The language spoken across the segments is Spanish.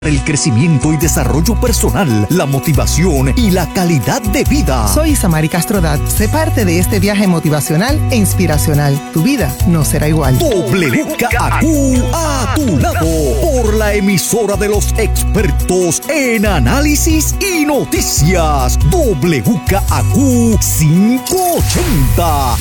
El crecimiento y desarrollo personal, la motivación y la calidad de vida. Soy Isamari Castrodat. Sé parte de este viaje motivacional e inspiracional. Tu vida no será igual. WKAQ a tu lado. Por la emisora de los expertos en análisis y noticias. WKAQ 580.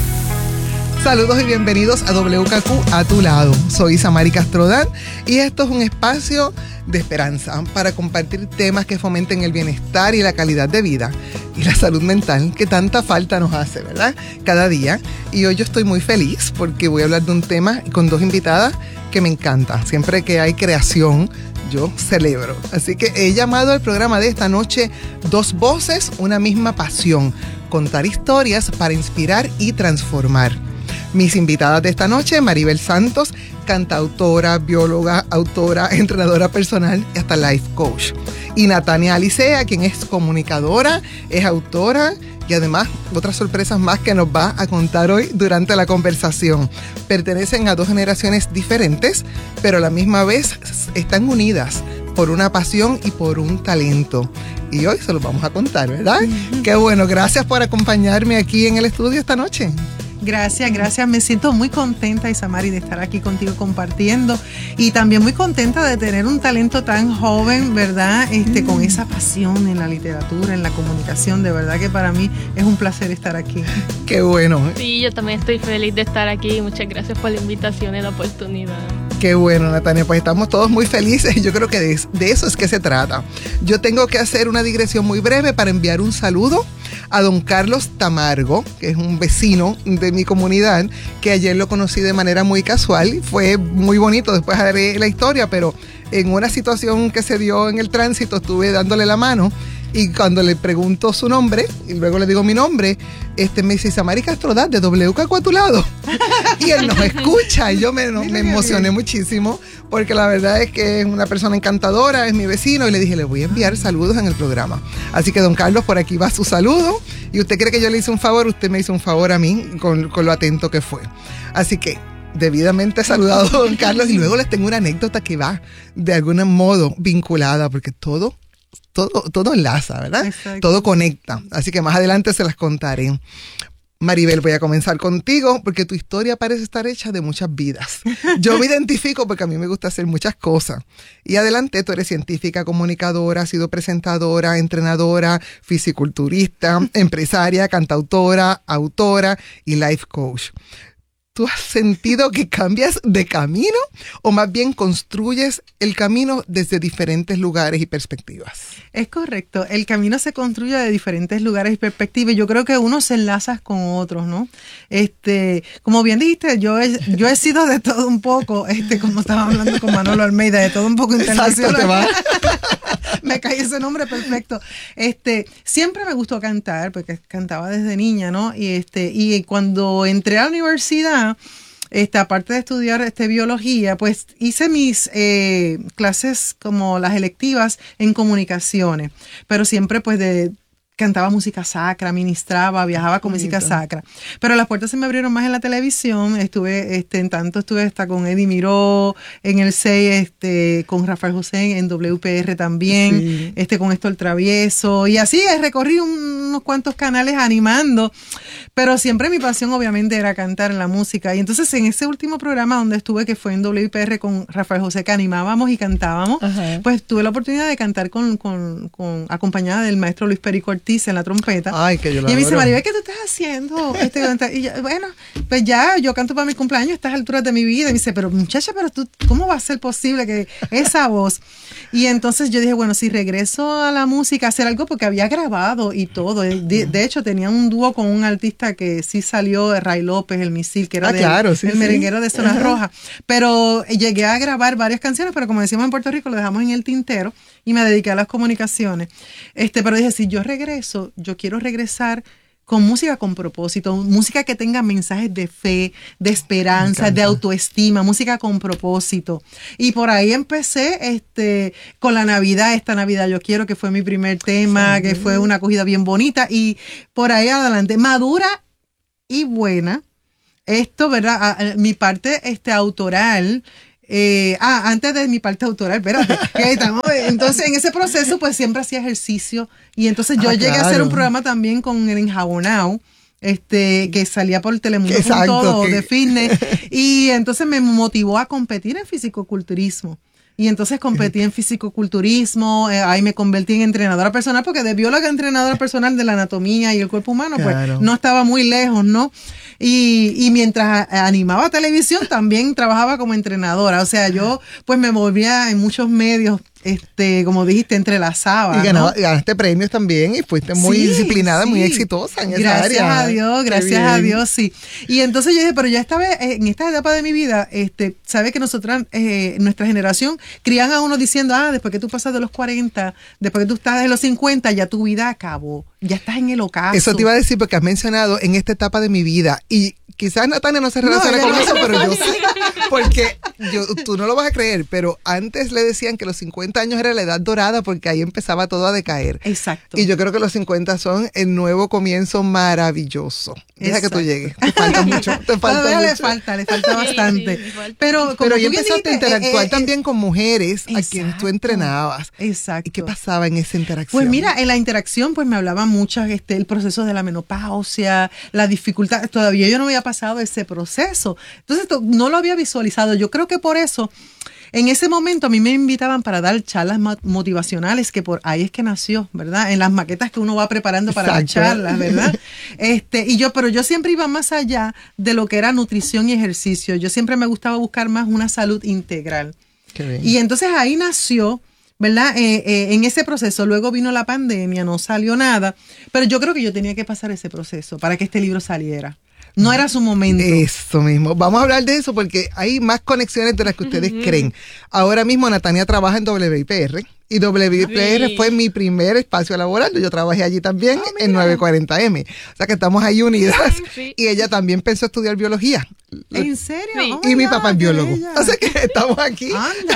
Saludos y bienvenidos a WKQ a tu lado. Soy Isamari Castrodat y esto es un espacio de esperanza para compartir temas que fomenten el bienestar y la calidad de vida y la salud mental que tanta falta nos hace, ¿verdad? Cada día. Y hoy yo estoy muy feliz porque voy a hablar de un tema con dos invitadas que me encantan. Siempre que hay creación, yo celebro. Así que he llamado al programa de esta noche Dos Voces, una misma pasión. Contar historias para inspirar y transformar. Mis invitadas de esta noche, Maribel Santos, cantautora, bióloga, autora, entrenadora personal y hasta life coach. Y Natania Alicea, quien es comunicadora, es autora y además otras sorpresas más que nos va a contar hoy durante la conversación. Pertenecen a dos generaciones diferentes, pero a la misma vez están unidas por una pasión y por un talento. Y hoy se los vamos a contar, ¿verdad? Qué bueno, gracias por acompañarme aquí en el estudio esta noche. Gracias. Me siento muy contenta, Isamari, de estar aquí contigo compartiendo y también muy contenta de tener un talento tan joven, ¿verdad? Con esa pasión en la literatura, en la comunicación. De verdad que para mí es un placer estar aquí. Qué bueno. Sí, yo también estoy feliz de estar aquí. Muchas gracias por la invitación y la oportunidad. Qué bueno, Natania, pues estamos todos muy felices y yo creo que de eso es que se trata. Yo tengo que hacer una digresión muy breve para enviar un saludo a don Carlos Tamargo, que es un vecino de mi comunidad, que ayer lo conocí de manera muy casual. Fue muy bonito, después haré la historia, pero en una situación que se dio en el tránsito estuve dándole la mano y cuando le pregunto su nombre y luego le digo mi nombre, me dice Isamari Castrodat de WKQ a tu lado. Y él nos escucha y yo me emocioné muchísimo porque la verdad es que es una persona encantadora, es mi vecino y le dije, le voy a enviar saludos en el programa. Así que don Carlos, por aquí va su saludo y usted cree que yo le hice un favor, usted me hizo un favor a mí con lo atento que fue. Así que debidamente saludado don Carlos y luego les tengo una anécdota que va de algún modo vinculada porque todo enlaza, ¿verdad? Exacto. Todo conecta. Así que más adelante se las contaré. Maribel, voy a comenzar contigo porque tu historia parece estar hecha de muchas vidas. Yo me identifico porque a mí me gusta hacer muchas cosas. Y adelante, tú eres científica, comunicadora, has sido presentadora, entrenadora, fisiculturista, empresaria, cantautora, autora y life coach. ¿Tú has sentido que cambias de camino o más bien construyes el camino desde diferentes lugares y perspectivas? Es correcto, el camino se construye de diferentes lugares y perspectivas. Yo creo que unos se enlazan con otros, ¿no? Como bien dijiste, yo he sido de todo un poco, como estaba hablando con Manolo Almeida, de todo un poco internacional. Exacto, te va. Me cae ese nombre perfecto. Siempre me gustó cantar, porque cantaba desde niña, ¿no? Y cuando entré a la universidad, aparte de estudiar biología, pues hice mis clases como las electivas en comunicaciones, pero siempre pues cantaba música sacra, ministraba, viajaba con música sacra. Pero las puertas se me abrieron más en la televisión. Estuve hasta con Eddie Miró en el 6, con Rafael José en WPR también, sí. Con Héctor Travieso. Y así recorrí unos cuantos canales animando. Pero siempre mi pasión obviamente era cantar en la música. Y entonces en ese último programa donde estuve, que fue en WPR con Rafael José, que animábamos y cantábamos, pues tuve la oportunidad de cantar acompañada del maestro Luis Perico Ortiz en la trompeta. Ay, que yo la y me dice, adoro. Maribel, ¿qué tú estás haciendo? Y yo, bueno, pues ya, yo canto para mi cumpleaños a estas alturas de mi vida. Y me dice, pero muchacha, tú, ¿cómo va a ser posible que esa voz? Y entonces yo dije, bueno, si regreso a la música, hacer algo, porque había grabado y todo. De hecho, tenía un dúo con un artista que sí salió, Ray López, el Misil, que era el merenguero de Zona Roja. Pero llegué a grabar varias canciones, pero como decimos en Puerto Rico, lo dejamos en el tintero y me dediqué a las comunicaciones. Pero dije, si yo regreso, yo quiero regresar con música con propósito, música que tenga mensajes de fe, de esperanza, de autoestima, música con propósito. Y por ahí empecé con la Navidad, esta Navidad yo quiero, que fue mi primer tema, que fue una acogida bien bonita, y por ahí adelante, madura y buena. Esto, ¿verdad? Mi parte autoral Antes de mi parte autoral, espérate. Entonces, en ese proceso, pues siempre hacía ejercicio. Y entonces yo llegué a hacer un programa también con el Enjabonao, que salía por Telemundo de fitness. Y entonces me motivó a competir en fisicoculturismo. Y entonces competí en fisicoculturismo, ahí me convertí en entrenadora personal, porque de bióloga a entrenadora personal de la anatomía y el cuerpo humano, pues no estaba muy lejos, ¿no? Y mientras animaba televisión, también trabajaba como entrenadora. O sea, yo pues me movía en muchos medios, como dijiste, entrelazaba. Y ganaste premios también y fuiste muy disciplinada, muy exitosa en esa área. Gracias a Dios, sí. Y entonces yo dije, pero ya esta vez, en esta etapa de mi vida, sabes que nosotras, nuestra generación, crían a uno diciendo, después que tú pasas de los 40, después que tú estás de los 50, ya tu vida acabó. Ya estás en el ocaso. Eso te iba a decir porque has mencionado en esta etapa de mi vida. Y quizás Natalia no se relaciona con eso, pero yo sí. Porque tú no lo vas a creer, pero antes le decían que los 50 años era la edad dorada porque ahí empezaba todo a decaer. Exacto. Y yo creo que los 50 son el nuevo comienzo maravilloso. Deja que tú llegues. Te falta mucho. Le falta bastante. Sí, Pero ahí empezaste a interactuar también con mujeres a quienes tú entrenabas. Exacto. ¿Y qué pasaba en esa interacción? Pues mira, en la interacción pues me hablaban muchas, el proceso de la menopausia, la dificultad. Todavía yo no había pasado ese proceso. Entonces no lo había visualizado. Yo creo que por eso en ese momento a mí me invitaban para dar charlas motivacionales, que por ahí es que nació, ¿verdad? En las maquetas que uno va preparando para las charlas, ¿verdad? Pero yo siempre iba más allá de lo que era nutrición y ejercicio. Yo siempre me gustaba buscar más una salud integral. Qué bien. Y entonces ahí nació, ¿verdad? En ese proceso. Luego vino la pandemia, no salió nada, pero yo creo que yo tenía que pasar ese proceso para que este libro saliera. No era su momento. Eso mismo. Vamos a hablar de eso porque hay más conexiones de las que ustedes creen. Ahora mismo Natania trabaja en WIPR y WIPR fue mi primer espacio laboral. Yo trabajé allí también en 940M. O sea que estamos ahí unidas. Sí. Y ella también pensó estudiar biología. ¿En serio? Sí. Oh, y mi papá es biólogo. O sea que estamos aquí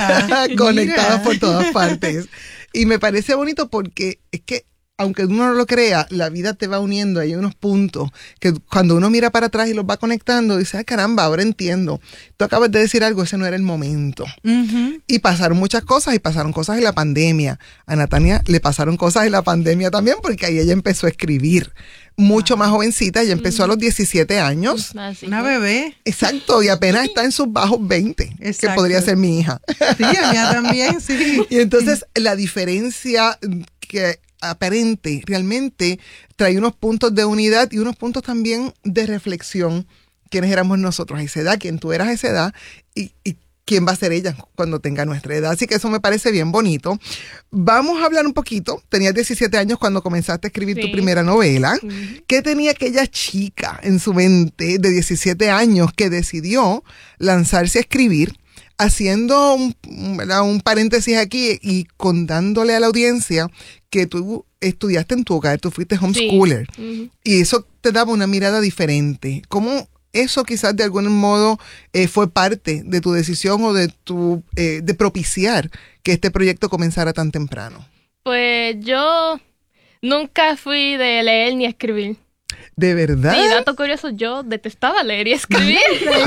conectadas por todas partes. Y me parece bonito porque es que aunque uno no lo crea, la vida te va uniendo. Hay unos puntos que cuando uno mira para atrás y los va conectando, dice, caramba, ahora entiendo. Tú acabas de decir algo, ese no era el momento. Uh-huh. Y pasaron muchas cosas, y pasaron cosas en la pandemia. A Natania le pasaron cosas en la pandemia también, porque ahí ella empezó a escribir. Mucho más jovencita, ella empezó a los 17 años. Una bebé. Exacto, y apenas está en sus bajos 20, Exacto. que podría ser mi hija. Sí, a mía también, sí. Y entonces la diferencia que aparente realmente trae unos puntos de unidad y unos puntos también de reflexión. ¿Quiénes éramos nosotros a esa edad? ¿Quién tú eras a esa edad? Y quién va a ser ella cuando tenga nuestra edad. Así que eso me parece bien bonito. Vamos a hablar un poquito. Tenías 17 años cuando comenzaste a escribir tu primera novela. ¿Qué tenía aquella chica en su mente de 17 años que decidió lanzarse a escribir? Haciendo un paréntesis aquí y contándole a la audiencia que tú estudiaste en tu hogar, tú fuiste homeschooler, y eso te daba una mirada diferente. ¿Cómo eso quizás de algún modo fue parte de tu decisión o de tu de propiciar que este proyecto comenzara tan temprano? Pues yo nunca fui de leer ni escribir. ¿De verdad? Sí, dato curioso, yo detestaba leer y escribir.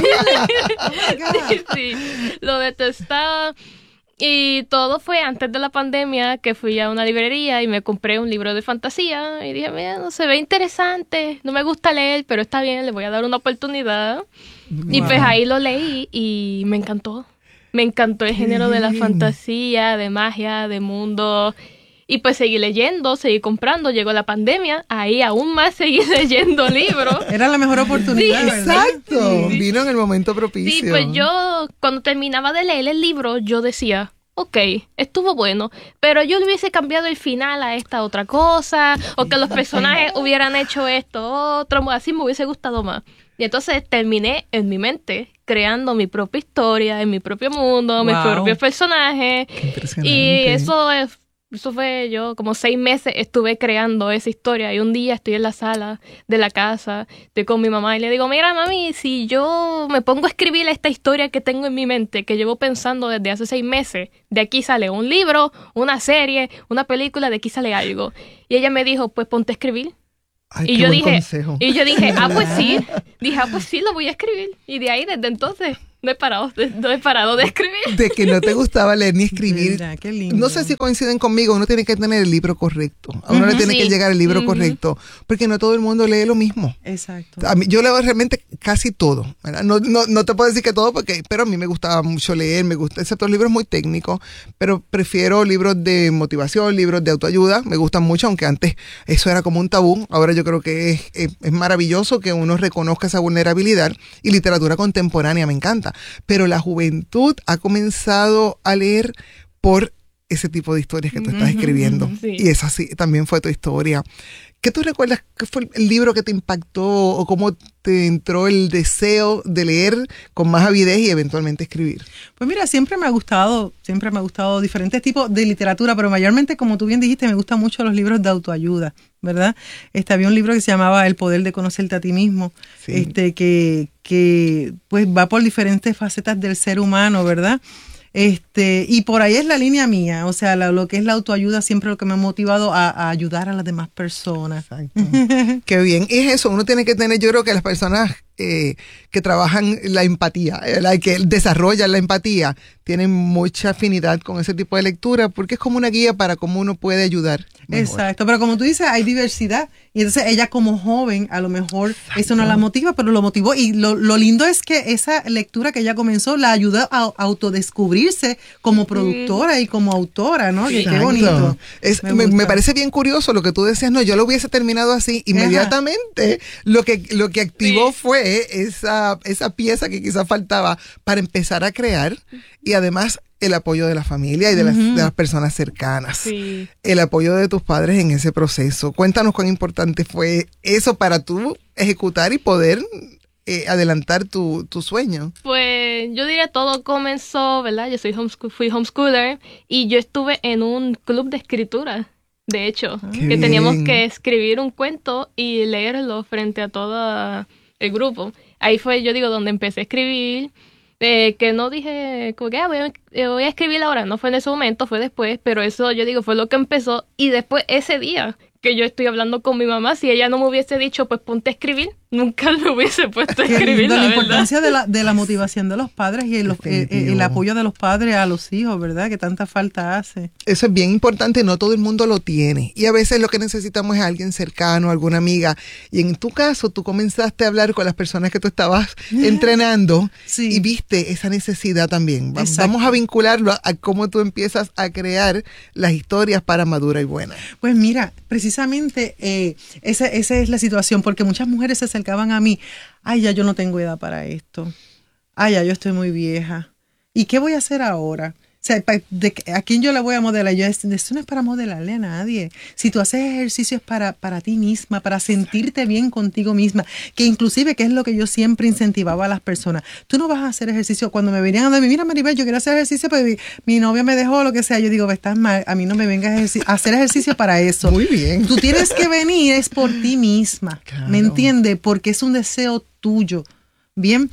Sí, lo detestaba. Y todo fue antes de la pandemia, que fui a una librería y me compré un libro de fantasía. Y dije, mira, no se ve interesante, no me gusta leer, pero está bien, le voy a dar una oportunidad. Wow. Y pues ahí lo leí y me encantó. Me encantó el género de la fantasía, de magia, de mundo. Y pues seguí leyendo, seguí comprando, llegó la pandemia, ahí aún más seguí leyendo libros. Era la mejor oportunidad, sí, ¿verdad? Exacto, sí. Vino en el momento propicio. Sí, pues yo cuando terminaba de leer el libro, yo decía, ok, estuvo bueno, pero yo le hubiese cambiado el final a esta otra cosa, o que los personajes hubieran hecho esto, otro, así me hubiese gustado más. Y entonces terminé en mi mente creando mi propia historia, en mi propio mundo, mis propios personajes. Qué impresionante. Y eso fue yo, como 6 meses estuve creando esa historia y un día estoy en la sala de la casa, estoy con mi mamá y le digo, mira mami, si yo me pongo a escribir esta historia que tengo en mi mente, que llevo pensando desde hace 6 meses, de aquí sale un libro, una serie, una película, de aquí sale algo. Y ella me dijo, pues ponte a escribir. Ay, y yo dije, pues sí, lo voy a escribir. Y de ahí, desde entonces, no he parado de escribir. De que no te gustaba leer ni escribir. Mira, qué lindo. No sé si coinciden conmigo, uno tiene que tener el libro correcto. A uno le tiene que llegar el libro correcto, porque no todo el mundo lee lo mismo. Exacto. A mí, yo leo realmente casi todo, ¿verdad? No te puedo decir que todo, pero a mí me gustaba mucho leer, excepto libros muy técnicos, pero prefiero libros de motivación, libros de autoayuda, me gustan mucho, aunque antes eso era como un tabú. Ahora yo creo que es maravilloso que uno reconozca esa vulnerabilidad, y literatura contemporánea me encanta. Pero la juventud ha comenzado a leer por ese tipo de historias que tú estás escribiendo. Sí. Y esa sí, también fue tu historia. ¿Qué tú recuerdas? ¿Qué fue el libro que te impactó o cómo te entró el deseo de leer con más avidez y eventualmente escribir? Pues mira, siempre me ha gustado diferentes tipos de literatura, pero mayormente, como tú bien dijiste, me gustan mucho los libros de autoayuda, ¿verdad? Había un libro que se llamaba El poder de conocerte a ti mismo, Sí. que pues va por diferentes facetas del ser humano, ¿verdad? Y por ahí es la línea mía, o sea, lo que es la autoayuda siempre lo que me ha motivado a ayudar a las demás personas. Exacto. Qué bien. Y es eso, uno tiene que tener, yo creo que las personas que trabajan la empatía, que desarrollan la empatía, tienen mucha afinidad con ese tipo de lectura, porque es como una guía para cómo uno puede ayudar mejor. Exacto, pero como tú dices, hay diversidad, y entonces ella como joven, a lo mejor eso no la motiva, pero lo motivó, y lo lindo es que esa lectura que ella comenzó la ayudó a autodescubrirse como productora y como autora, ¿no? Sí. Qué bonito. Me parece bien curioso lo que tú decías. No, yo lo hubiese terminado así. Inmediatamente lo que activó fue esa pieza que quizás faltaba para empezar a crear, y además el apoyo de la familia y de las personas cercanas. Sí. El apoyo de tus padres en ese proceso. Cuéntanos cuán importante fue eso para tú ejecutar y poder adelantar tu sueño. Pues yo diría todo comenzó, ¿verdad? Yo fui homeschooler y yo estuve en un club de escritura, de hecho, que teníamos que escribir un cuento y leerlo frente a todo el grupo. Ahí fue, yo digo, donde empecé a escribir, que no dije, como que voy a escribir ahora, no fue en ese momento, fue después, pero eso, yo digo, fue lo que empezó, y después ese día que yo estoy hablando con mi mamá, si ella no me hubiese dicho, pues ponte a escribir, nunca me hubiese puesto a escribir, la verdad. importancia de la motivación de los padres y el apoyo de los padres a los hijos, ¿verdad? Que tanta falta hace. Eso es bien importante, no todo el mundo lo tiene. Y a veces lo que necesitamos es alguien cercano, alguna amiga. Y en tu caso, tú comenzaste a hablar con las personas que tú estabas entrenando, sí, y viste esa necesidad también. Exacto. Vamos a vincularlo a cómo tú empiezas a crear las historias para Madura y Buena. Pues mira, precisamente esa es la situación, porque muchas mujeres se acercaban a mí. Ay, ya yo no tengo edad para esto. Ay, ya yo estoy muy vieja. ¿Y qué voy a hacer ahora? O sea, ¿a quién yo le voy a modelar? Esto no es para modelarle a nadie. Si tú haces ejercicio es para ti misma, para sentirte bien contigo misma. Que inclusive, que es lo que yo siempre incentivaba a las personas. Tú no vas a hacer ejercicio. Cuando me venían a decir, mira Maribel, yo quiero hacer ejercicio, pero mi novia me dejó, lo que sea. Yo digo, estás mal, a mí no me vengas a hacer ejercicio para eso. Muy bien. Tú tienes que venir, es por ti misma. Claro. ¿Me entiendes? Porque es un deseo tuyo. Bien.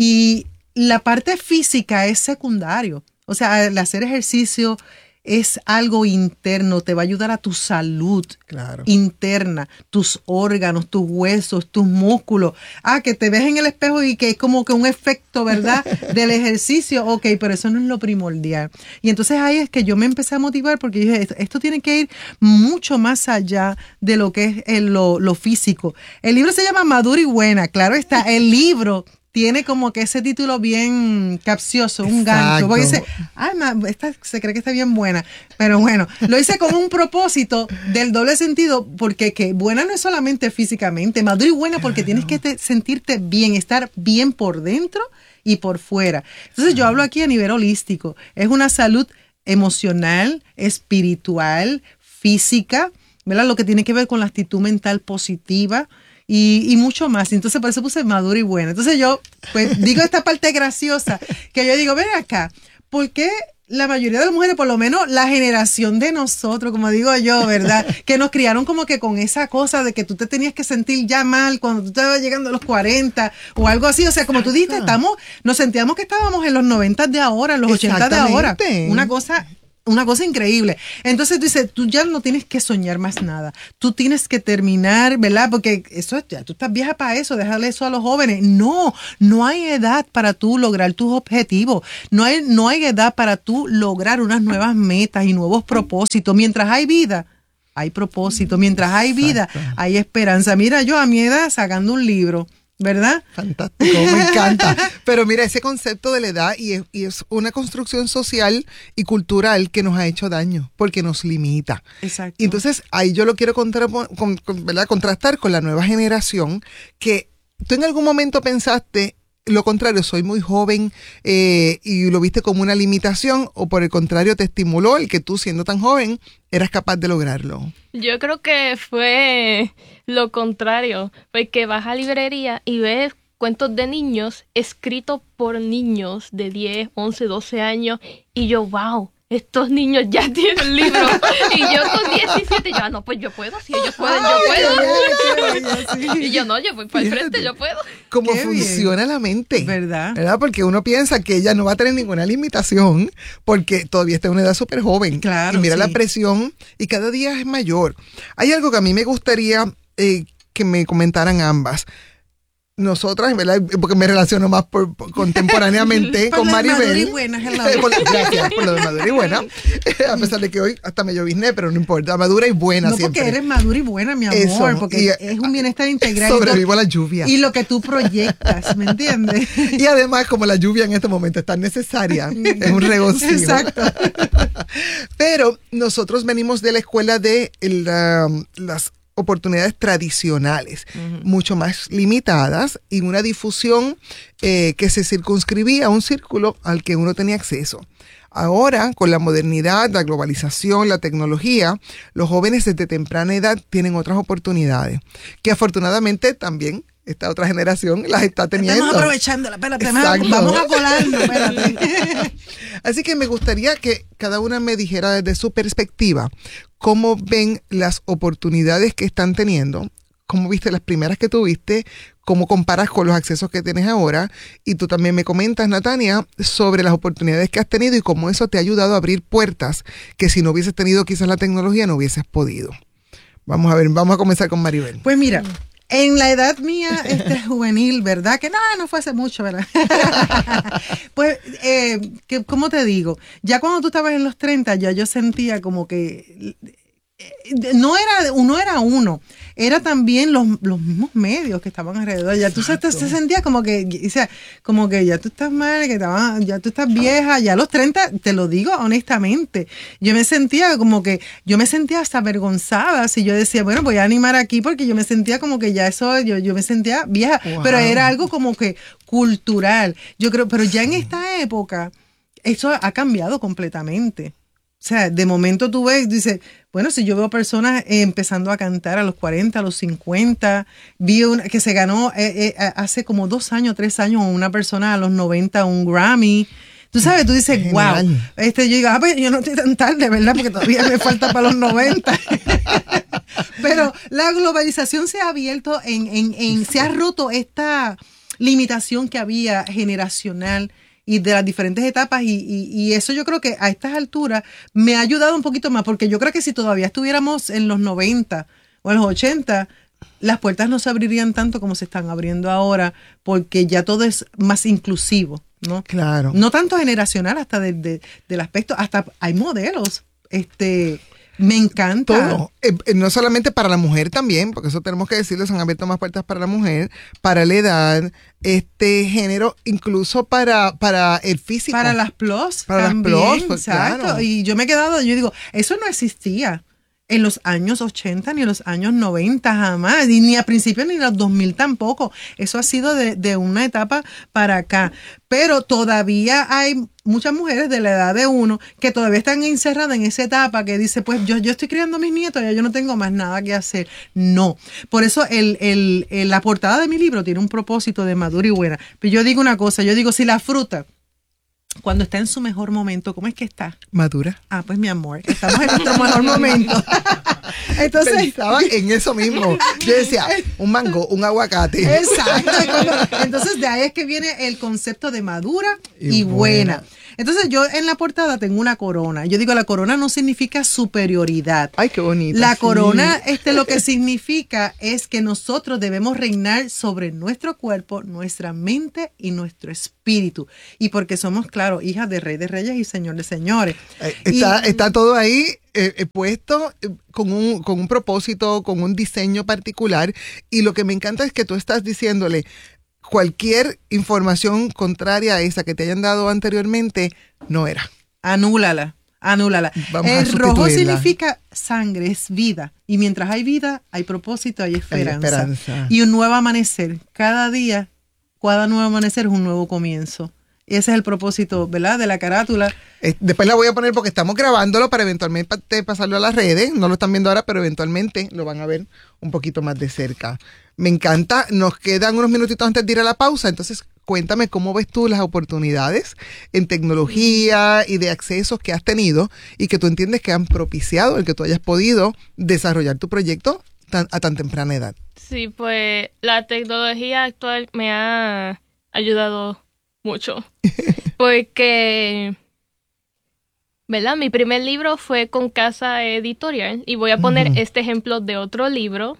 Y la parte física es secundario. O sea, el hacer ejercicio es algo interno, te va a ayudar a tu salud interna, tus órganos, tus huesos, tus músculos. Que te ves en el espejo y que es como que un efecto, ¿verdad?, del ejercicio. Ok, pero eso no es lo primordial. Y entonces ahí es que yo me empecé a motivar, porque dije, esto tiene que ir mucho más allá de lo que es lo físico. El libro se llama Madura y Buena. Claro está, el libro tiene como que ese título bien capcioso, un gancho. Porque dice, esta se cree que está bien buena. Pero bueno, lo hice con un propósito del doble sentido, porque que buena no es solamente físicamente, madura y buena porque tienes que sentirte bien, estar bien por dentro y por fuera. Entonces yo hablo aquí a nivel holístico. Es una salud emocional, espiritual, física, ¿verdad? Lo que tiene que ver con la actitud mental positiva. Y mucho más. Entonces por eso puse Madura y Buena. Entonces yo pues digo esta parte graciosa, que yo digo, ven acá, ¿por qué la mayoría de las mujeres, por lo menos la generación de nosotros, como digo yo, ¿verdad?, que nos criaron como que con esa cosa de que tú te tenías que sentir ya mal cuando tú estabas llegando a los 40 o algo así? O sea, como tú dijiste, nos sentíamos que estábamos en los 90 de ahora, en los 80 de ahora. Una cosa una cosa increíble. Entonces tú dices, tú ya no tienes que soñar más nada. Tú tienes que terminar, ¿verdad? Porque eso ya, tú estás vieja para eso, dejarle eso a los jóvenes. No hay edad para tú lograr tus objetivos. No hay edad para tú lograr unas nuevas metas y nuevos propósitos. Mientras hay vida, hay propósito. Mientras hay vida, hay esperanza. Mira, yo a mi edad sacando un libro, ¿verdad? Fantástico, me encanta. Pero mira, ese concepto de la edad y es una construcción social y cultural que nos ha hecho daño, porque nos limita. Exacto. Y entonces, ahí yo lo quiero ¿verdad? Contrastar con la nueva generación, que tú en algún momento pensaste lo contrario, soy muy joven y lo viste como una limitación, o por el contrario te estimuló el que tú, siendo tan joven, eras capaz de lograrlo. Yo creo que fue lo contrario, porque vas a librería y ves cuentos de niños escritos por niños de 10, 11, 12 años y yo, wow, estos niños ya tienen libros. Y yo con 17, yo, no, pues yo puedo, si ellos pueden, yo puedo. Y yo, no, yo voy para el frente, yo puedo. Cómo funciona la mente. ¿Verdad? Porque uno piensa que ella no va a tener ninguna limitación porque todavía está en una edad súper joven. Claro, y mira la presión y cada día es mayor. Hay algo que a mí me gustaría que me comentaran ambas. Nosotras, ¿verdad? Porque me relaciono más contemporáneamente con Maribel. Madura y buena, gracias por lo de madura y buena. A pesar de que hoy hasta me llovizné, pero no importa. Madura y buena no, siempre. No, porque eres madura y buena, mi amor. Eso, porque es un bienestar integral. Sobrevivo a la lluvia. Y lo que tú proyectas, ¿me entiendes? Y además, como la lluvia en este momento es tan necesaria, es un regocijo. Exacto. Pero nosotros venimos de la escuela de las oportunidades tradicionales, mucho más limitadas y una difusión que se circunscribía a un círculo al que uno tenía acceso. Ahora, con la modernidad, la globalización, la tecnología, los jóvenes desde temprana edad tienen otras oportunidades, que afortunadamente también esta otra generación las está teniendo. Estamos aprovechándola, espérate, vamos a colarnos, espérate. Así que me gustaría que cada una me dijera desde su perspectiva cómo ven las oportunidades que están teniendo, cómo viste las primeras que tuviste, cómo comparas con los accesos que tienes ahora, y tú también me comentas, Natania, sobre las oportunidades que has tenido y cómo eso te ha ayudado a abrir puertas que si no hubieses tenido quizás la tecnología no hubieses podido. Vamos a ver, vamos a comenzar con Maribel. Pues mira, en la edad mía juvenil, ¿verdad? Que no fue hace mucho, ¿verdad? Pues, ¿cómo te digo? Ya cuando tú estabas en los 30, ya yo sentía como que no era uno, era también los mismos medios que estaban alrededor. Ya tú se sentías como que ya tú estás mal, ya tú estás vieja, ya a los 30, te lo digo honestamente, yo me sentía hasta avergonzada si yo decía, bueno, voy a animar aquí, porque yo me sentía como que ya eso, yo me sentía vieja, pero era algo como que cultural, yo creo, pero ya en esta época eso ha cambiado completamente. O sea, de momento tú ves, dices, bueno, si yo veo personas empezando a cantar a los 40, a los 50, vi una que se ganó hace como 2 años, 3 años, una persona a los 90 un Grammy. Tú sabes, tú dices, wow. Yo digo, pues yo no estoy tan tarde, ¿verdad? Porque todavía me falta para los 90. Pero la globalización se ha abierto se ha roto esta limitación que había generacional y de las diferentes etapas, y eso yo creo que a estas alturas me ha ayudado un poquito más, porque yo creo que si todavía estuviéramos en los 90 o en los 80, las puertas no se abrirían tanto como se están abriendo ahora, porque ya todo es más inclusivo, ¿no? Claro. No tanto generacional, hasta del aspecto, hasta hay modelos, me encanta. Todo. No solamente para la mujer también, porque eso tenemos que decirlo, se han abierto más puertas para la mujer, para la edad, género, incluso para el físico. Para las plus. Para también, las plus, pues, exacto. Claro. Y yo me he quedado, yo digo, eso no existía en los años 80 ni en los años 90 jamás, y ni a principios ni en los 2000 tampoco. Eso ha sido de una etapa para acá. Pero todavía hay muchas mujeres de la edad de uno que todavía están encerradas en esa etapa que dice, pues yo estoy criando a mis nietos, ya yo no tengo más nada que hacer. No. Por eso la portada de mi libro tiene un propósito de madura y buena. Pero yo digo una cosa, si la fruta, cuando está en su mejor momento, ¿cómo es que está? Madura. Ah, pues mi amor, estamos en nuestro mejor momento. Entonces, pensaba en eso mismo. Yo decía, un mango, un aguacate. Exacto. Entonces de ahí es que viene el concepto de madura y buena. Entonces yo en la portada tengo una corona. Yo digo, la corona no significa superioridad. Ay, qué bonito. La corona, lo que significa es que nosotros debemos reinar sobre nuestro cuerpo, nuestra mente y nuestro espíritu. Y porque somos, claro, hijas de Rey de Reyes y Señor de Señores. Está todo ahí puesto con un propósito, con un diseño particular. Y lo que me encanta es que tú estás diciéndole, cualquier información contraria a esa que te hayan dado anteriormente, no era. Anúlala. El rojo significa sangre, es vida. Y mientras hay vida, hay propósito, hay esperanza. Y un nuevo amanecer. Cada día, cada nuevo amanecer es un nuevo comienzo. Y ese es el propósito, ¿verdad?, de la carátula. Después la voy a poner porque estamos grabándolo para eventualmente pasarlo a las redes. No lo están viendo ahora, pero eventualmente lo van a ver un poquito más de cerca. Me encanta. Nos quedan unos minutitos antes de ir a la pausa. Entonces, cuéntame cómo ves tú las oportunidades en tecnología y de accesos que has tenido y que tú entiendes que han propiciado el que tú hayas podido desarrollar tu proyecto a tan temprana edad. Sí, pues la tecnología actual me ha ayudado mucho. Porque, ¿verdad? Mi primer libro fue con Casa Editorial y voy a poner este ejemplo de otro libro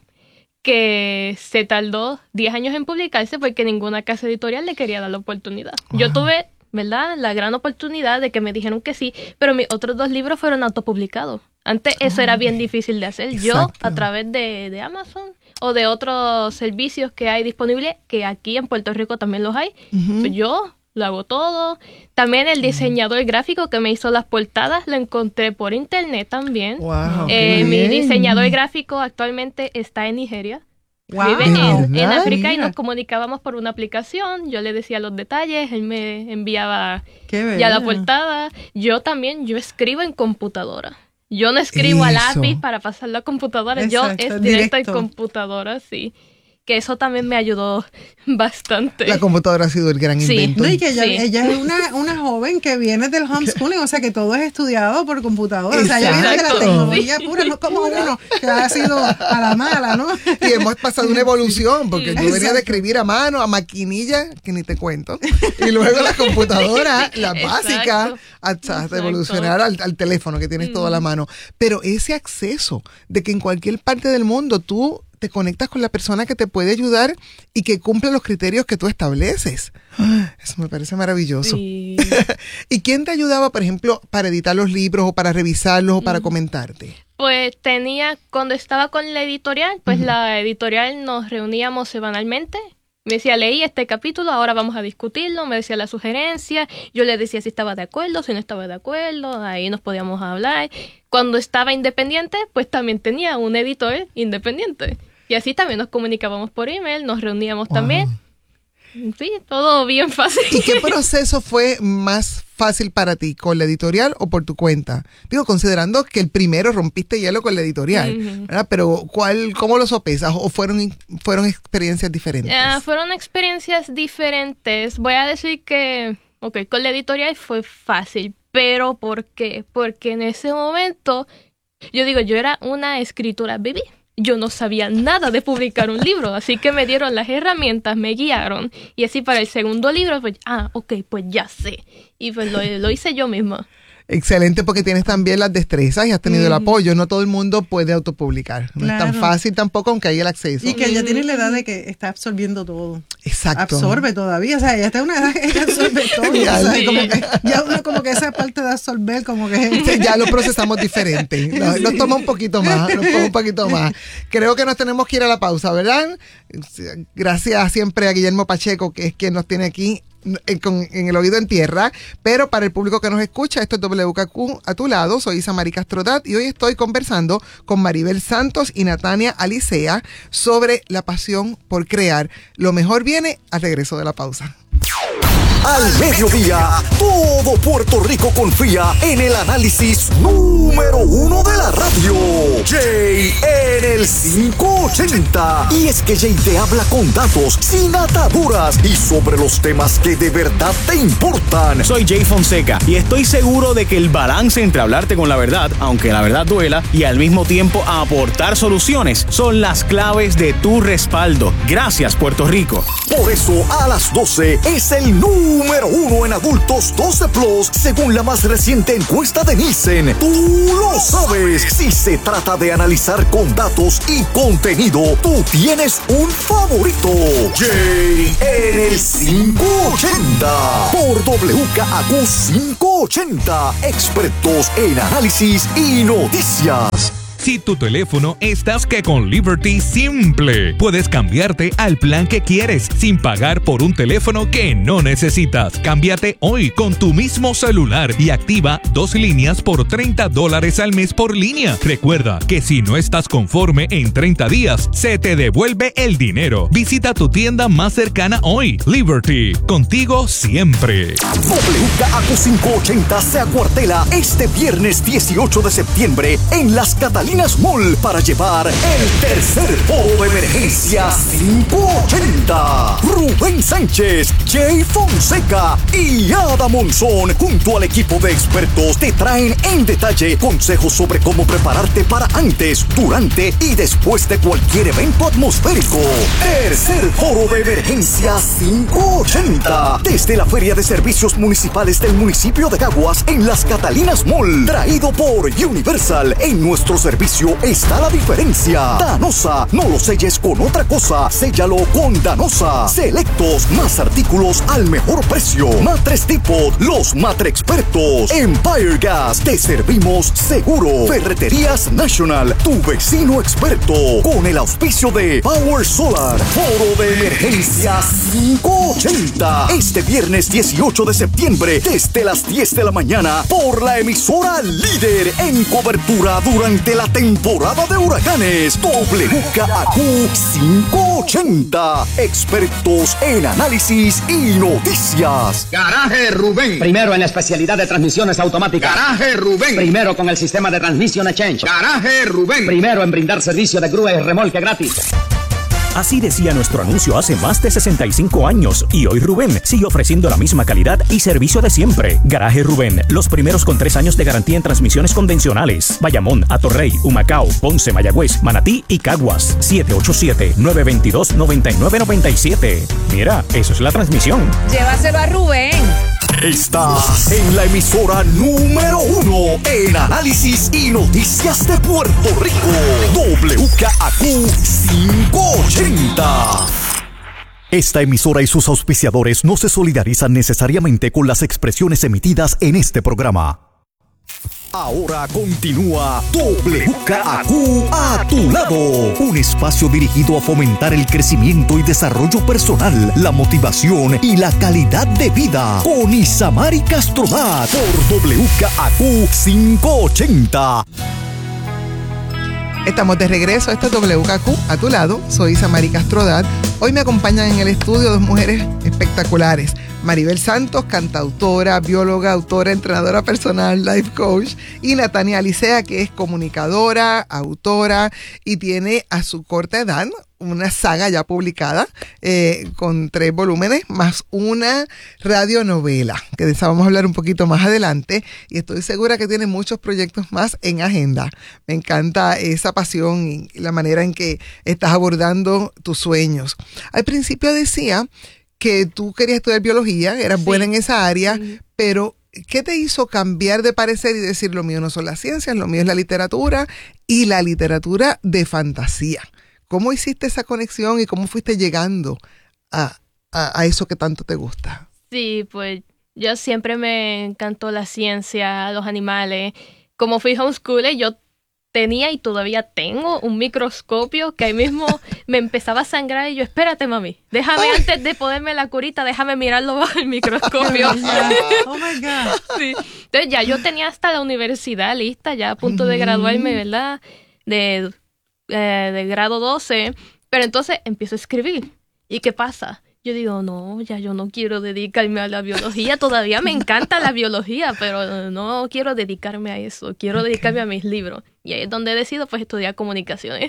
que se tardó 10 años en publicarse porque ninguna casa editorial le quería dar la oportunidad. Wow. Yo tuve, ¿verdad?, la gran oportunidad de que me dijeron que sí, pero mis otros 2 libros fueron autopublicados. Antes eso era bien difícil de hacer. Exacto. Yo, a través de Amazon o de otros servicios que hay disponibles, que aquí en Puerto Rico también los hay, pues yo lo hago todo. También el diseñador gráfico que me hizo las portadas lo encontré por internet también. Wow, mi diseñador gráfico actualmente está en Nigeria. Wow. Vive en África y nos comunicábamos por una aplicación. Yo le decía los detalles, él me enviaba ya la portada. Yo escribo en computadora. Yo no escribo a lápiz para pasarlo a computadora. Exacto, yo es directo en computadora, sí. Que eso también me ayudó bastante. La computadora ha sido el gran invento. No, y que ella es una joven que viene del homeschooling, o sea que todo es estudiado por computadora. Exacto. O sea, ella viene de la tecnología pura, no como uno que ha sido a la mala, ¿no? Y hemos pasado una evolución, porque yo venía de escribir a mano, a maquinilla, que ni te cuento, y luego la computadora, la básica, hasta evolucionar al teléfono que tienes todo a la mano. Pero ese acceso de que en cualquier parte del mundo tú te conectas con la persona que te puede ayudar y que cumple los criterios que tú estableces. Eso me parece maravilloso. Sí. ¿Y quién te ayudaba, por ejemplo, para editar los libros o para revisarlos o para comentarte? Pues cuando estaba con la editorial, pues la editorial nos reuníamos semanalmente. Me decía, leí este capítulo, ahora vamos a discutirlo, me decía la sugerencia, yo le decía si estaba de acuerdo, si no estaba de acuerdo, ahí nos podíamos hablar. Cuando estaba independiente, pues también tenía un editor independiente. Y así también nos comunicábamos por email, nos reuníamos también. Sí, todo bien fácil. ¿Y qué proceso fue más fácil para ti, con la editorial o por tu cuenta? Digo, considerando que el primero rompiste hielo con la editorial, ¿verdad? Pero ¿cómo lo sopesas? ¿O fueron experiencias diferentes? Fueron experiencias diferentes. Voy a decir que, con la editorial fue fácil. ¿Pero por qué? Porque en ese momento, yo era una escritora baby. Yo no sabía nada de publicar un libro, así que me dieron las herramientas, me guiaron, y así para el segundo libro, pues, pues ya sé, y pues lo hice yo misma. Excelente, porque tienes también las destrezas y has tenido el apoyo. No todo el mundo puede autopublicar. No es tan fácil tampoco, aunque hay el acceso. Y que ella tiene la edad de que está absorbiendo todo. Exacto. Absorbe todavía. O sea, ella está en una edad que ella absorbe todo. Ya uno como que esa parte de absorber como que... Ya lo procesamos diferente. Nos toma un poquito más. Creo que nos tenemos que ir a la pausa, ¿verdad? Gracias siempre a Guillermo Pacheco, que es quien nos tiene aquí en el oído en tierra, pero para el público que nos escucha, esto es WKQ a tu lado. Soy Isamari Castrodat y hoy estoy conversando con Maribel Santos y Natania Alicea sobre la pasión por crear. Lo mejor viene al regreso de la pausa. Al mediodía, todo Puerto Rico confía en el análisis número 1 de la radio. Jay en el 580. 580. Y es que Jay te habla con datos, sin ataduras y sobre los temas que de verdad te importan. Soy Jay Fonseca y estoy seguro de que el balance entre hablarte con la verdad, aunque la verdad duela, y al mismo tiempo aportar soluciones son las claves de tu respaldo. Gracias, Puerto Rico. Por eso a las 12 es el número 1 en adultos 12 plus, según la más reciente encuesta de Nielsen. Tú lo sabes. Si se trata de analizar con datos y contenido, tú tienes un favorito. Jay en el 580 por WKAQ 580. Expertos en análisis y noticias. Si tu teléfono estás que con Liberty Simple, puedes cambiarte al plan que quieres sin pagar por un teléfono que no necesitas. Cámbiate hoy con tu mismo celular y activa 2 líneas por $30 al mes por línea. Recuerda que si no estás conforme en 30 días, se te devuelve el dinero. Visita tu tienda más cercana hoy. Liberty, contigo siempre. WKAQ 580 se acuartela este viernes 18 de septiembre en Las Catalinas Mall para llevar el tercer foro de emergencia 580. Rubén Sánchez, Jay Fonseca y Ada Monzón, junto al equipo de expertos, te traen en detalle consejos sobre cómo prepararte para antes, durante y después de cualquier evento atmosférico. Tercer foro de emergencia 580. Desde la Feria de Servicios Municipales del municipio de Caguas en Las Catalinas Mall. Traído por Universal. En nuestro servicio está la diferencia. Danosa, no lo selles con otra cosa, séllalo con Danosa. Selectos, más artículos al mejor precio. Matres Depot, los matre expertos. Empire Gas, te servimos seguro. Ferreterías National, tu vecino experto. Con el auspicio de Power Solar. Foro de emergencia 580. Este viernes 18 de septiembre, desde las 10 de la mañana, por la emisora líder en cobertura durante la temporada de huracanes. WKAQ 580. Expertos en análisis y noticias. Garaje Rubén. Primero en la especialidad de transmisiones automáticas. Garaje Rubén. Primero con el sistema de Transmission Exchange. Garaje Rubén. Primero en brindar servicio de grúa y remolque gratis. Así decía nuestro anuncio hace más de 65 años y hoy Rubén sigue ofreciendo la misma calidad y servicio de siempre. Garaje Rubén, los primeros con 3 años de garantía en transmisiones convencionales. Bayamón, Atorrey, Humacao, Ponce, Mayagüez, Manatí y Caguas. 787-922-9997. Mira, eso es la transmisión. Llévaselo a Rubén. Estás en la emisora número 1 en análisis y noticias de Puerto Rico. WKAQ 580. Esta emisora y sus auspiciadores no se solidarizan necesariamente con las expresiones emitidas en este programa. Ahora continúa WKAQ a tu lado, un espacio dirigido a fomentar el crecimiento y desarrollo personal, la motivación y la calidad de vida, con Isamari Castrodat por WKAQ 580. Estamos de regreso, esto es WKAQ a tu lado, soy Isamari Castrodat. Hoy me acompañan en el estudio 2 mujeres espectaculares. Maribel Santos, cantautora, bióloga, autora, entrenadora personal, life coach, y Natania Alicea, que es comunicadora, autora y tiene a su corta edad una saga ya publicada con 3 volúmenes más una radionovela, que de esa vamos a hablar un poquito más adelante, y estoy segura que tiene muchos proyectos más en agenda. Me encanta esa pasión y la manera en que estás abordando tus sueños. Al principio decía que tú querías estudiar biología, eras buena en esa área, pero ¿qué te hizo cambiar de parecer y decir lo mío no son las ciencias, lo mío es la literatura y la literatura de fantasía? ¿Cómo hiciste esa conexión y cómo fuiste llegando a eso que tanto te gusta? Sí, pues yo siempre me encantó la ciencia, los animales. Como fui homeschooler, yo tenía y todavía tengo un microscopio que ahí mismo me empezaba a sangrar y yo, espérate mami, déjame antes de ponerme la curita, déjame mirarlo bajo el microscopio. Oh my God. Sí. Entonces ya yo tenía hasta la universidad lista, ya a punto de graduarme, ¿verdad? De grado 12, pero entonces empiezo a escribir. ¿Y qué pasa? Yo digo, no, ya yo no quiero dedicarme a la biología, todavía me encanta la biología, pero no quiero dedicarme a eso, quiero dedicarme a mis libros. Y ahí es donde decido pues estudiar comunicaciones.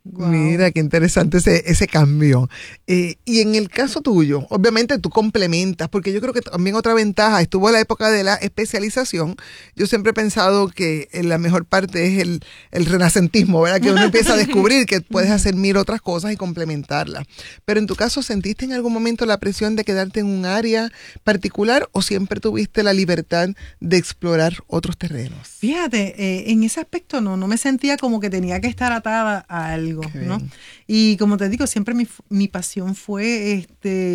Wow. Mira, qué interesante ese cambio. Y en el caso tuyo, obviamente tú complementas, porque yo creo que también otra ventaja, estuvo la época de la especialización. Yo siempre he pensado que la mejor parte es el renacentismo, ¿verdad? Que uno empieza a descubrir que puedes hacer mil otras cosas y complementarlas. Pero en tu caso, ¿sentiste en algún momento la presión de quedarte en un área particular o siempre tuviste la libertad de explorar otros terrenos? Fíjate, en ese aspecto no me sentía como que tenía que estar atada a algo, ¿no? Y como te digo, siempre mi pasión fue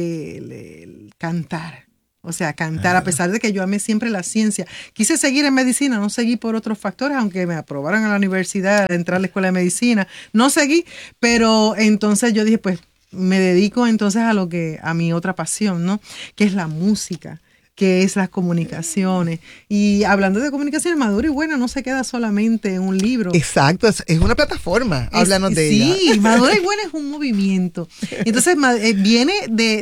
el cantar. O sea, cantar, a pesar de que yo amé siempre la ciencia. Quise seguir en medicina, no seguí por otros factores, aunque me aprobaron a la universidad, entrar a la escuela de medicina, no seguí, pero entonces yo dije, pues me dedico entonces a mi otra pasión, ¿no? Que es la música, que es las comunicaciones. Y hablando de comunicaciones, Madura y Buena no se queda solamente en un libro. Exacto, es una plataforma. Háblanos de ella. Sí, Madura y Buena es un movimiento. Entonces viene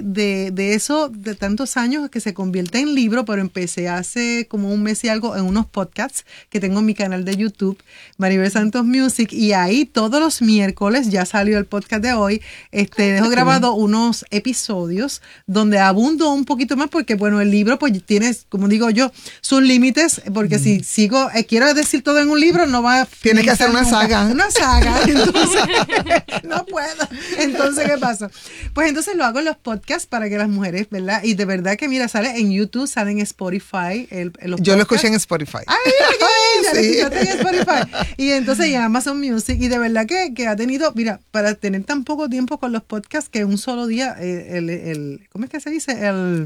de eso, de tantos años que se convierte en libro, pero empecé hace como un mes y algo en unos podcasts que tengo en mi canal de YouTube, Maribel Santos Music, y ahí todos los miércoles, ya salió el podcast de hoy, dejo grabado unos episodios donde abundo un poquito más porque, bueno, el libro pues tienes, como digo yo, sus límites, porque si sigo, quiero decir todo en un libro, no va a... Tienes que hacer una saga. Una saga, entonces no puedo. Entonces, ¿qué pasa? Pues entonces lo hago en los podcasts para que las mujeres, ¿verdad? Y de verdad que, mira, sale en YouTube, sale en Spotify. Yo lo escuché en Spotify. ¡Ay, mira, sí. Yo en Spotify! Y entonces y en Amazon Music, y de verdad que ha tenido, mira, para tener tan poco tiempo con los podcasts, que un solo día, ¿cómo es que se dice?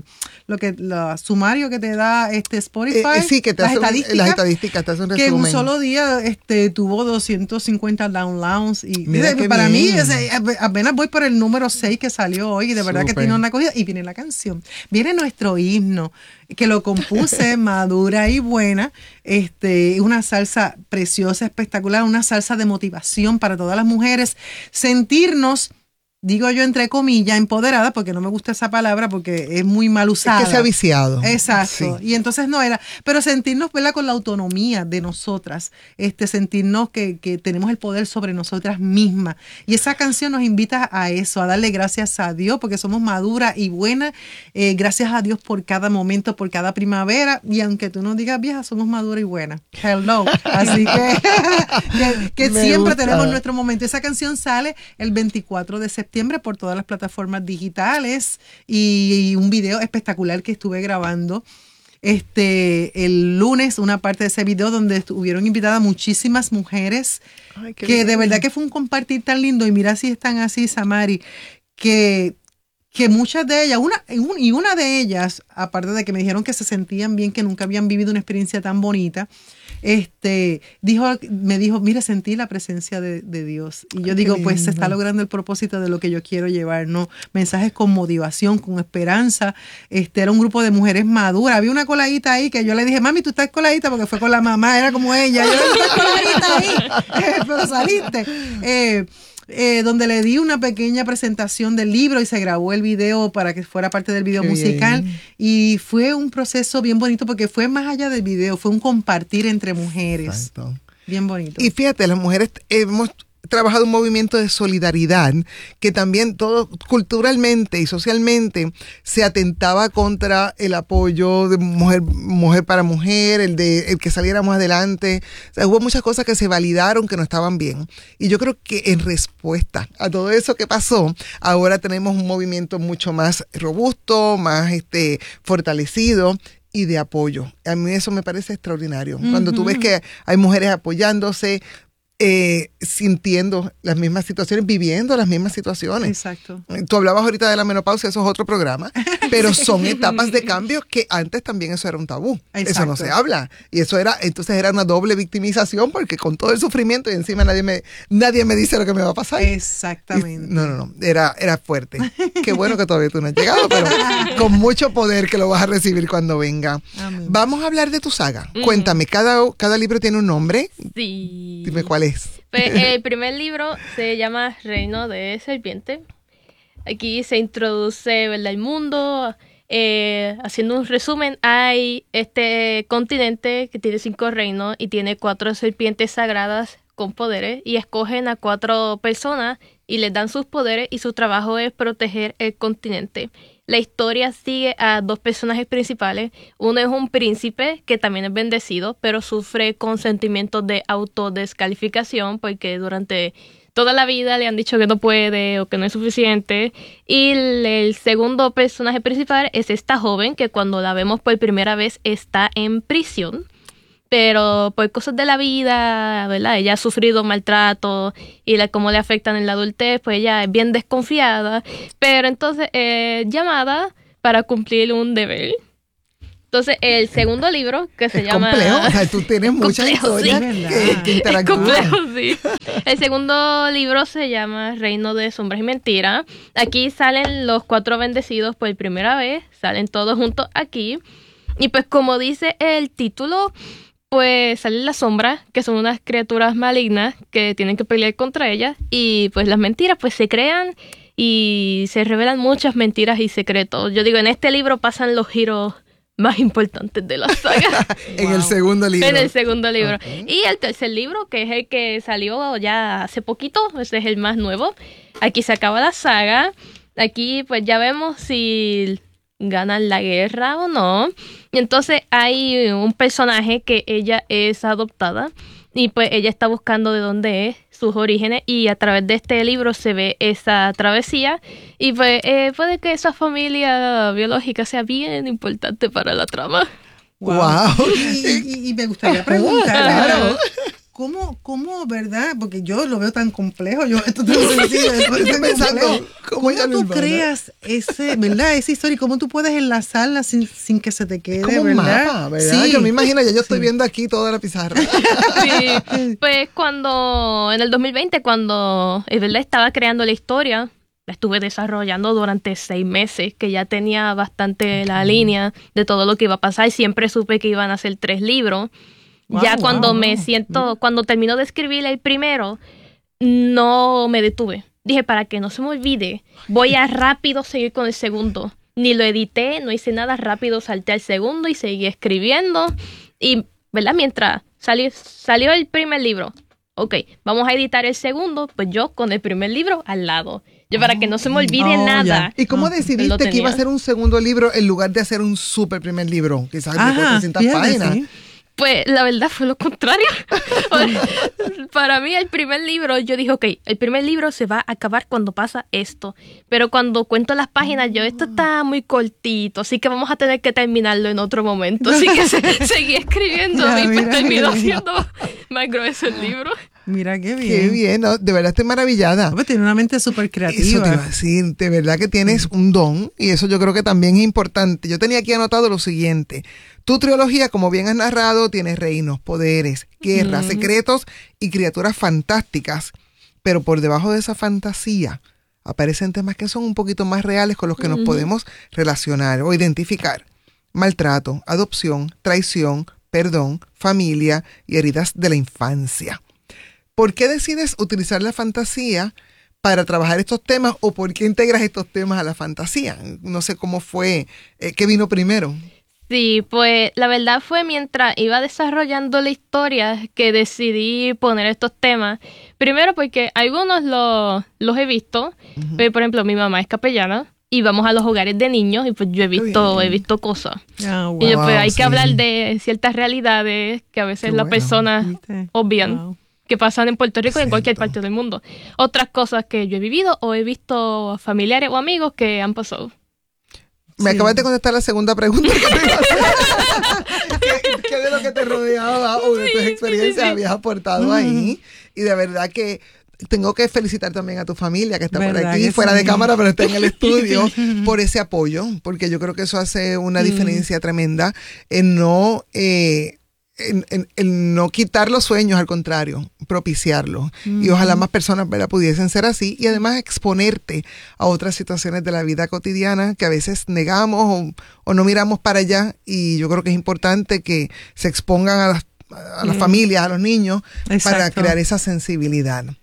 Sumario que te da Spotify, sí, que te hace las estadísticas, te hace un resumen. Que un solo día tuvo 250 downloads y mira para mí apenas voy por el número 6 que salió hoy y de verdad que tiene una acogida. Y viene la canción, viene nuestro himno que lo compuse Madura y Buena, una salsa preciosa, espectacular, una salsa de motivación para todas las mujeres, sentirnos, digo yo entre comillas, empoderada, porque no me gusta esa palabra porque es muy mal usada. Es que se ha viciado. Exacto. Sí. Y entonces no era, pero sentirnos, ¿verdad?, con la autonomía de nosotras, sentirnos que tenemos el poder sobre nosotras mismas. Y esa canción nos invita a eso, a darle gracias a Dios, porque somos maduras y buenas. Gracias a Dios por cada momento, por cada primavera. Y aunque tú no digas vieja, somos maduras y buenas. Hello. Así que siempre tenemos nuestro momento. Esa canción sale el 24 de septiembre por todas las plataformas digitales y un video espectacular que estuve grabando el lunes, una parte de ese video donde estuvieron invitadas muchísimas mujeres. Ay, que bien. De verdad que fue un compartir tan lindo, y mira si están así, Samari, que muchas de ellas, una de ellas, aparte de que me dijeron que se sentían bien, que nunca habían vivido una experiencia tan bonita, me dijo, mira, sentí la presencia de Dios. Y yo digo, pues se está logrando el propósito de lo que yo quiero llevar, ¿no? Mensajes con motivación, con esperanza. Era un grupo de mujeres maduras. Había una coladita ahí que yo le dije, mami, tú estás coladita, porque fue con la mamá, era como ella. Yo le dije, estás coladita ahí, pero saliste. Donde le di una pequeña presentación del libro y se grabó el video para que fuera parte del video musical. Y fue un proceso bien bonito porque fue más allá del video, fue un compartir entre mujeres. Exacto. Bien bonito. Y fíjate, las mujeres hemos trabajado un movimiento de solidaridad que también todo culturalmente y socialmente se atentaba contra el apoyo de mujer para mujer, el que saliéramos adelante. O sea, hubo muchas cosas que se validaron que no estaban bien. Y yo creo que en respuesta a todo eso que pasó, ahora tenemos un movimiento mucho más robusto, más fortalecido y de apoyo. A mí eso me parece extraordinario. Cuando tú ves que hay mujeres apoyándose, sintiendo las mismas situaciones, viviendo las mismas situaciones. Exacto. Tú hablabas ahorita de la menopausia, eso es otro programa, pero son etapas de cambio que antes también eso era un tabú. Exacto. Eso no se habla. Y eso entonces era una doble victimización, porque con todo el sufrimiento y encima nadie me dice lo que me va a pasar. Exactamente. No, era fuerte. Qué bueno que todavía tú no has llegado, pero con mucho poder que lo vas a recibir cuando venga. Amén. Vamos a hablar de tu saga. Cuéntame, cada libro tiene un nombre. Sí. Dime cuál es. Pues, el primer libro se llama Reino de Serpiente. Aquí se introduce, ¿verdad?, el mundo. Haciendo un resumen, hay este continente que tiene 5 reinos y tiene 4 serpientes sagradas con poderes y escogen a 4 personas y les dan sus poderes y su trabajo es proteger el continente. La historia sigue a 2 personajes principales. Uno es un príncipe que también es bendecido, pero sufre con sentimientos de autodescalificación porque durante toda la vida le han dicho que no puede o que no es suficiente. Y el segundo personaje principal es esta joven que cuando la vemos por primera vez está en prisión. Pero por cosas de la vida, ¿verdad? Ella ha sufrido maltrato y cómo le afectan en la adultez, pues ella es bien desconfiada. Pero entonces llamada para cumplir un deber. Entonces, el segundo libro, que se llama... complejo, o sea, tú tienes muchas historias que interactúan. Es complejo, sí. El segundo libro se llama Reino de Sombras y Mentiras. Aquí salen los 4 bendecidos por primera vez, salen todos juntos aquí. Y pues como dice el título, pues salen las sombras, que son unas criaturas malignas que tienen que pelear contra ellas. Y pues las mentiras pues se crean y se revelan muchas mentiras y secretos. Yo digo, en este libro pasan los giros más importantes de la saga. En el segundo libro. En el segundo libro. Okay. Y el tercer libro, que es el que salió ya hace poquito, ese es el más nuevo. Aquí se acaba la saga. Aquí pues ya vemos si ganan la guerra o no. Y entonces hay un personaje que ella es adoptada y pues ella está buscando de dónde es, sus orígenes, y a través de este libro se ve esa travesía y pues puede que esa familia biológica sea bien importante para la trama. Wow. Y me gustaría preguntar, claro, ¿cómo, verdad? Porque yo lo veo tan complejo, esto tan sencillo, estoy pensando, ¿cómo tú creas esa historia y cómo tú puedes enlazarla sin que se te quede, como un mapa, ¿verdad? Sí. Yo me imagino, yo estoy viendo aquí toda la pizarra. Sí, pues cuando, en el 2020, cuando verdad estaba creando la historia, la estuve desarrollando durante 6 meses, que ya tenía bastante la línea de todo lo que iba a pasar. Siempre supe que iban a ser 3 libros. Ya cuando cuando termino de escribir el primero, no me detuve. Dije, para que no se me olvide, voy a rápido seguir con el segundo. Ni lo edité, no hice nada, rápido salté al segundo y seguí escribiendo. Y, ¿verdad? Mientras salió el primer libro, ok, vamos a editar el segundo, pues yo con el primer libro al lado. Yo para que no se me olvide nada. Ya. ¿Y cómo decidiste que iba a ser un segundo libro en lugar de hacer un súper primer libro? Quizás de 400 páginas. Sí. Pues la verdad fue lo contrario. Para mí el primer libro, yo dije, ok, el primer libro se va a acabar cuando pasa esto. Pero cuando cuento las páginas, esto está muy cortito, así que vamos a tener que terminarlo en otro momento. Así que seguí escribiendo y pues terminó siendo más grueso el libro. Mira, qué bien. Qué bien, ¿no? De verdad estoy maravillada. Pues tiene una mente súper creativa. Eso te iba a decir, de verdad que tienes un don y eso yo creo que también es importante. Yo tenía aquí anotado lo siguiente. Tu trilogía, como bien has narrado, tiene reinos, poderes, guerras, secretos y criaturas fantásticas. Pero por debajo de esa fantasía aparecen temas que son un poquito más reales con los que nos podemos relacionar o identificar. Maltrato, adopción, traición, perdón, familia y heridas de la infancia. ¿Por qué decides utilizar la fantasía para trabajar estos temas o por qué integras estos temas a la fantasía? No sé cómo fue, ¿qué vino primero? Sí, pues la verdad fue mientras iba desarrollando la historia que decidí poner estos temas. Primero porque algunos los he visto, por ejemplo mi mamá es capellana y vamos a los hogares de niños y pues yo he visto cosas. Oh, wow. Y pues hay que hablar de ciertas realidades que a veces las personas obvian. Wow. Que pasan en Puerto Rico y en cualquier parte del mundo. Otras cosas que yo he vivido o he visto familiares o amigos que han pasado. Me acabas de contestar la segunda pregunta que te iba a hacer. ¿Qué de lo que te rodeaba o de tus experiencias habías aportado ahí? Y de verdad que tengo que felicitar también a tu familia que está por aquí, fuera de cámara, pero está en el estudio, por ese apoyo, porque yo creo que eso hace una diferencia tremenda en no quitar los sueños, al contrario, propiciarlos. Y ojalá más personas, ¿verdad?, pudiesen ser así y además exponerte a otras situaciones de la vida cotidiana que a veces negamos o no miramos para allá, y yo creo que es importante que se expongan a las familias, a los niños, para crear esa sensibilidad.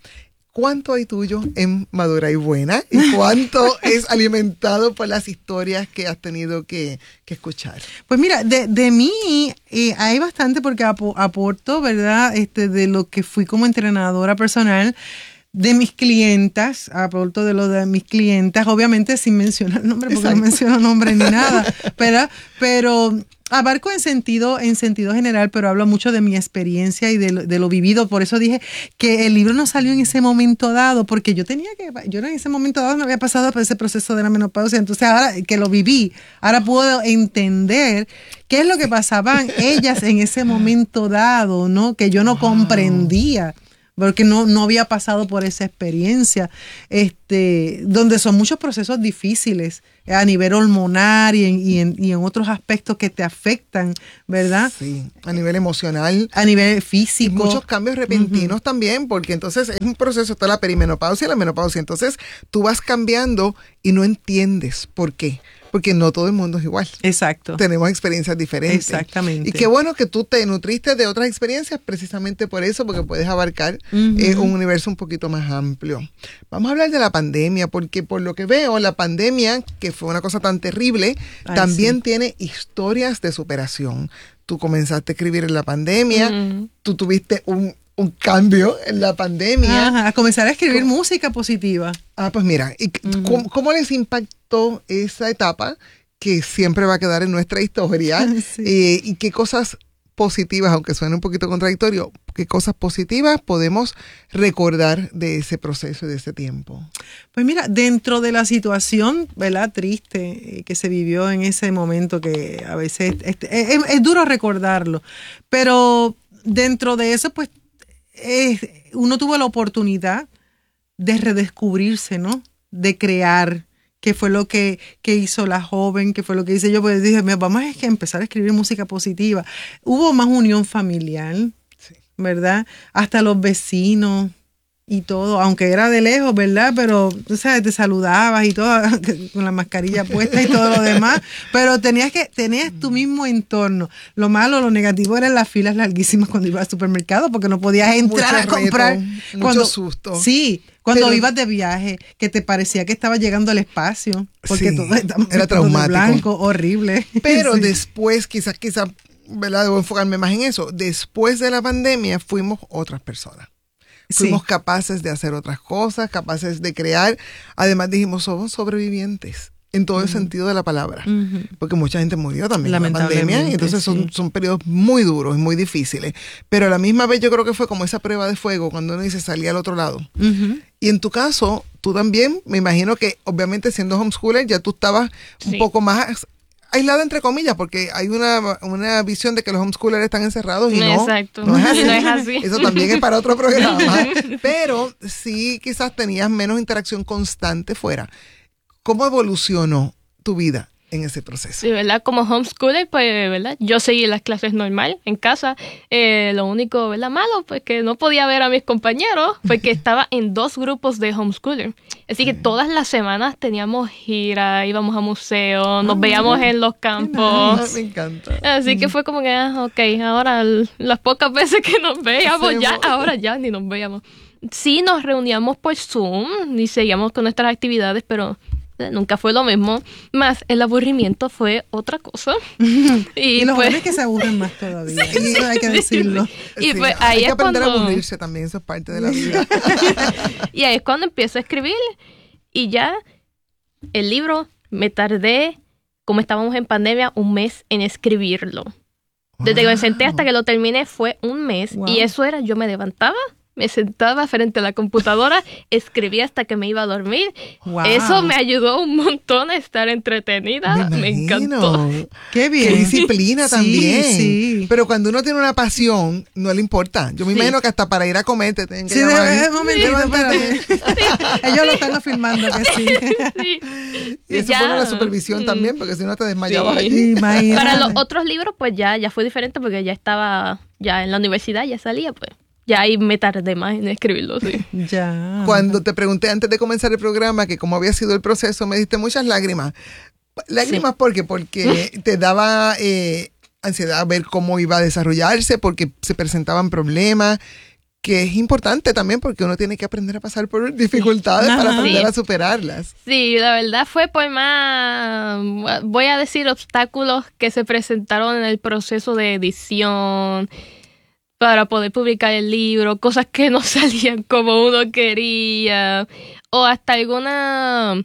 ¿Cuánto hay tuyo en Madura y Buena? ¿Y cuánto es alimentado por las historias que has tenido que escuchar? Pues mira, de mí hay bastante porque aporto, ¿verdad? De lo que fui como entrenadora personal. De mis clientas, aporto de lo de mis clientas, obviamente sin mencionar nombre, porque no menciono nombre ni nada, pero abarco en sentido general, pero hablo mucho de mi experiencia y de lo vivido. Por eso dije que el libro no salió en ese momento dado, porque yo en ese momento dado no había pasado por ese proceso de la menopausia. Entonces ahora que lo viví, ahora puedo entender qué es lo que pasaban ellas en ese momento dado, ¿no? Que yo no comprendía, porque no había pasado por esa experiencia, donde son muchos procesos difíciles a nivel hormonal y en otros aspectos que te afectan, ¿verdad? Sí, a nivel emocional. A nivel físico. Y muchos cambios repentinos también, porque entonces es un proceso, está la perimenopausia y la menopausia, entonces tú vas cambiando y no entiendes por qué. Porque no todo el mundo es igual. Exacto. Tenemos experiencias diferentes. Exactamente. Y qué bueno que tú te nutriste de otras experiencias precisamente por eso, porque puedes abarcar un universo un poquito más amplio. Vamos a hablar de la pandemia, porque por lo que veo, la pandemia, que fue una cosa tan terrible, también tiene historias de superación. Tú comenzaste a escribir en la pandemia, tú tuviste un cambio en la pandemia. A comenzar a escribir música positiva. Pues mira, ¿cómo les impactó esa etapa que siempre va a quedar en nuestra historia? Sí. Y qué cosas positivas, aunque suene un poquito contradictorio, qué cosas positivas podemos recordar de ese proceso y de ese tiempo. Pues mira, dentro de la situación, ¿verdad?, triste que se vivió en ese momento, que a veces es duro recordarlo, pero dentro de eso, pues, uno tuvo la oportunidad de redescubrirse, ¿no? De crear, que fue lo que hizo la joven, que fue lo que hice yo, pues dije, vamos a empezar a escribir música positiva. Hubo más unión familiar, sí, ¿verdad? Hasta los vecinos y todo, aunque era de lejos, ¿verdad? Pero, tú sabes, te saludabas y todo, con la mascarilla puesta y todo lo demás, pero tenías tu mismo entorno. Lo malo, lo negativo eran las filas larguísimas cuando ibas al supermercado, porque no podías entrar a comprar. Mucho susto. Sí, cuando ibas de viaje, que te parecía que estabas llegando al espacio, porque todo era traumático. De blanco, horrible. Pero después, quizás, ¿verdad? Debo enfocarme más en eso. Después de la pandemia, fuimos otras personas. Fuimos capaces de hacer otras cosas, capaces de crear. Además dijimos, somos sobrevivientes en todo el sentido de la palabra. Porque mucha gente murió también en la pandemia. Y entonces son periodos muy duros y muy difíciles. Pero a la misma vez yo creo que fue como esa prueba de fuego cuando uno dice salía al otro lado. Y en tu caso, tú también, me imagino que obviamente siendo homeschooler ya tú estabas un poco más aislada, entre comillas, porque hay una visión de que los homeschoolers están encerrados y no. Exacto. No es así. No es así. Eso también es para otro programa. Pero sí, quizás tenías menos interacción constante fuera. ¿Cómo evolucionó tu vida en ese proceso? Sí, ¿verdad? Como homeschooler, pues, ¿verdad? Yo seguí las clases normal en casa. Lo único, ¿verdad?, malo, pues que no podía ver a mis compañeros, porque estaba en 2 grupos de homeschooler. Así que todas las semanas teníamos gira, íbamos a museos, nos veíamos en los campos. Me encanta. Así que fue como que, ok, ahora las pocas veces que nos veíamos, ahora ya ni nos veíamos. Sí, nos reuníamos por Zoom y seguíamos con nuestras actividades, pero nunca fue lo mismo. Más el aburrimiento fue otra cosa. Y los jóvenes que se aburren más todavía. Eso hay que decirlo. Y pues ahí hay que aprender cuando a aburrirse también, eso es parte de la vida. Y ahí es cuando empiezo a escribir. Y ya el libro me tardé, como estábamos en pandemia, 1 mes en escribirlo. Desde que me senté hasta que lo terminé fue 1 mes. Y eso era, yo me levantaba, me sentaba frente a la computadora, escribía hasta que me iba a dormir. Eso me ayudó un montón a estar entretenida. Me encantó. Qué bien. Qué disciplina también. Sí. Pero cuando uno tiene una pasión, no le importa. Yo me imagino que hasta para ir a comer te tienen que llamar. Un momentito, espérate. Ellos lo están afirmando que sí. Y eso fue una supervisión también, porque si no te desmayabas allí. Para los otros libros, pues ya fue diferente, porque ya estaba ya en la universidad, ya salía, pues. Ya ahí me tardé más en escribirlo, sí. Ya. Cuando te pregunté antes de comenzar el programa que cómo había sido el proceso, me diste muchas lágrimas. ¿Lágrimas por qué? Porque te daba ansiedad ver cómo iba a desarrollarse, porque se presentaban problemas. que es importante también porque uno tiene que aprender a pasar por dificultades para aprender a superarlas. Sí, la verdad fue por más, voy a decir, obstáculos que se presentaron en el proceso de edición para poder publicar el libro, cosas que no salían como uno quería, o hasta algunas,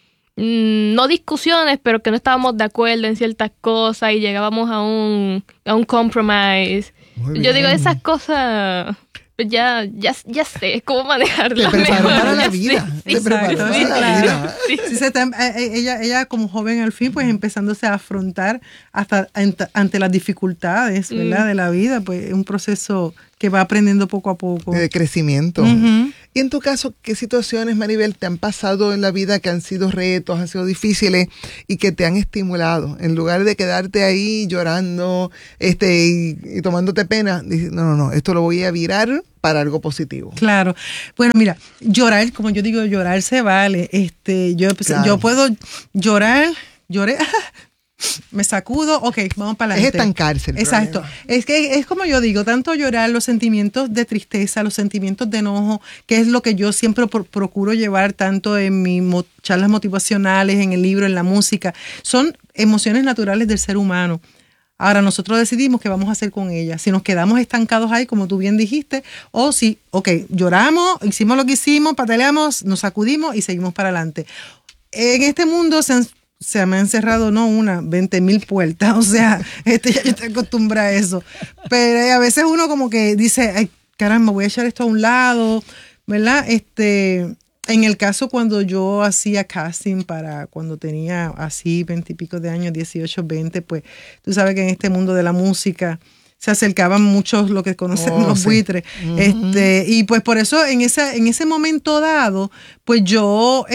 no discusiones, pero que no estábamos de acuerdo en ciertas cosas y llegábamos a un compromise. Yo digo, esas cosas... Ya sé cómo manejarla. Te preparó mejor. para la vida. Sí, Te preparó para la vida. Sí, ella como joven al fin, pues empezándose a afrontar hasta ante las dificultades, ¿verdad? De la vida, pues es un proceso que va aprendiendo poco a poco. De crecimiento. Uh-huh. Y en tu caso, ¿qué situaciones, Maribel, te han pasado en la vida que han sido retos, han sido difíciles y que te han estimulado? En lugar de quedarte ahí llorando y tomándote pena, dices, no, esto lo voy a virar para algo positivo. Claro. Bueno, mira, llorar, como yo digo, llorar se vale. Yo puedo lloré, me sacudo, ok, vamos para adelante. Es estancarse el Exacto. problema. Es que es como yo digo, tanto llorar, los sentimientos de tristeza, los sentimientos de enojo, que es lo que yo siempre procuro llevar tanto en mis charlas motivacionales, en el libro, en la música, son emociones naturales del ser humano. Ahora nosotros decidimos qué vamos a hacer con ellas. Si nos quedamos estancados ahí, como tú bien dijiste, o si, ok, lloramos, hicimos lo que hicimos, pataleamos, nos sacudimos y seguimos para adelante. En este mundo se me han cerrado, no una, 20,000 puertas. O sea, ya yo estoy acostumbrada a eso. Pero a veces uno como que dice, ay, caramba, voy a echar esto a un lado, ¿verdad? En el caso cuando yo hacía casting para cuando tenía así 20 y pico de años, 18, 20, pues tú sabes que en este mundo de la música se acercaban muchos lo que conocen los buitres. Uh-huh. Y pues por eso en ese momento dado, pues yo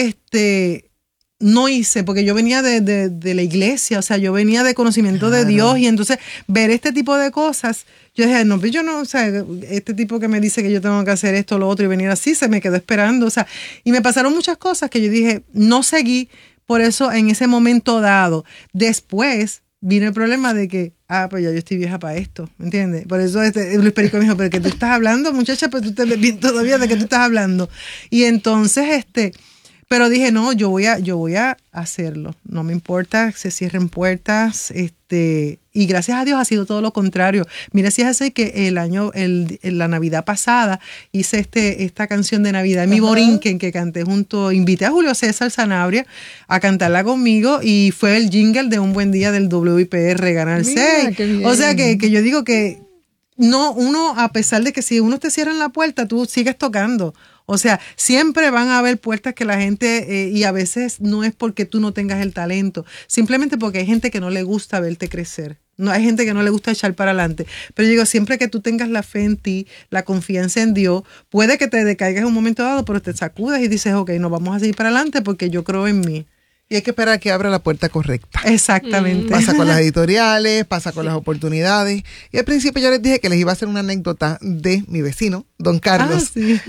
no hice, porque yo venía de la iglesia, o sea, yo venía de conocimiento de Dios, y entonces ver este tipo de cosas, yo dije, no, pues yo no, o sea, este tipo que me dice que yo tengo que hacer esto, lo otro y venir así, se me quedó esperando, o sea, y me pasaron muchas cosas que yo dije, no seguí, por eso en ese momento dado. Después vino el problema de que, pues ya yo estoy vieja para esto, ¿me entiendes? Por eso Luis Perico me dijo, pero ¿qué tú estás hablando, muchacha? Pues tú te ves bien todavía de qué tú estás hablando. Y entonces, pero dije, no, yo voy a hacerlo. No me importa que se cierren puertas. Y gracias a Dios ha sido todo lo contrario. Mira, si es así que la Navidad pasada hice esta canción de Navidad, Mi Borinquen, que canté invité a Julio César Sanabria a cantarla conmigo y fue el jingle de Un Buen Día del WIPR Canal 6. O sea que yo digo que no, uno, a pesar de que si uno te cierra en la puerta, tú sigues tocando. O sea, siempre van a haber puertas que la gente, y a veces no es porque tú no tengas el talento, simplemente porque hay gente que no le gusta verte crecer. No, hay gente que no le gusta echar para adelante. Pero yo digo, siempre que tú tengas la fe en ti, la confianza en Dios, puede que te decaigas en un momento dado, pero te sacudas y dices, ok, no, vamos a seguir para adelante porque yo creo en mí. Y hay que esperar a que abra la puerta correcta. Exactamente. Pasa con las editoriales, pasa con las oportunidades. Y al principio yo les dije que les iba a hacer una anécdota de mi vecino, don Carlos. Sí.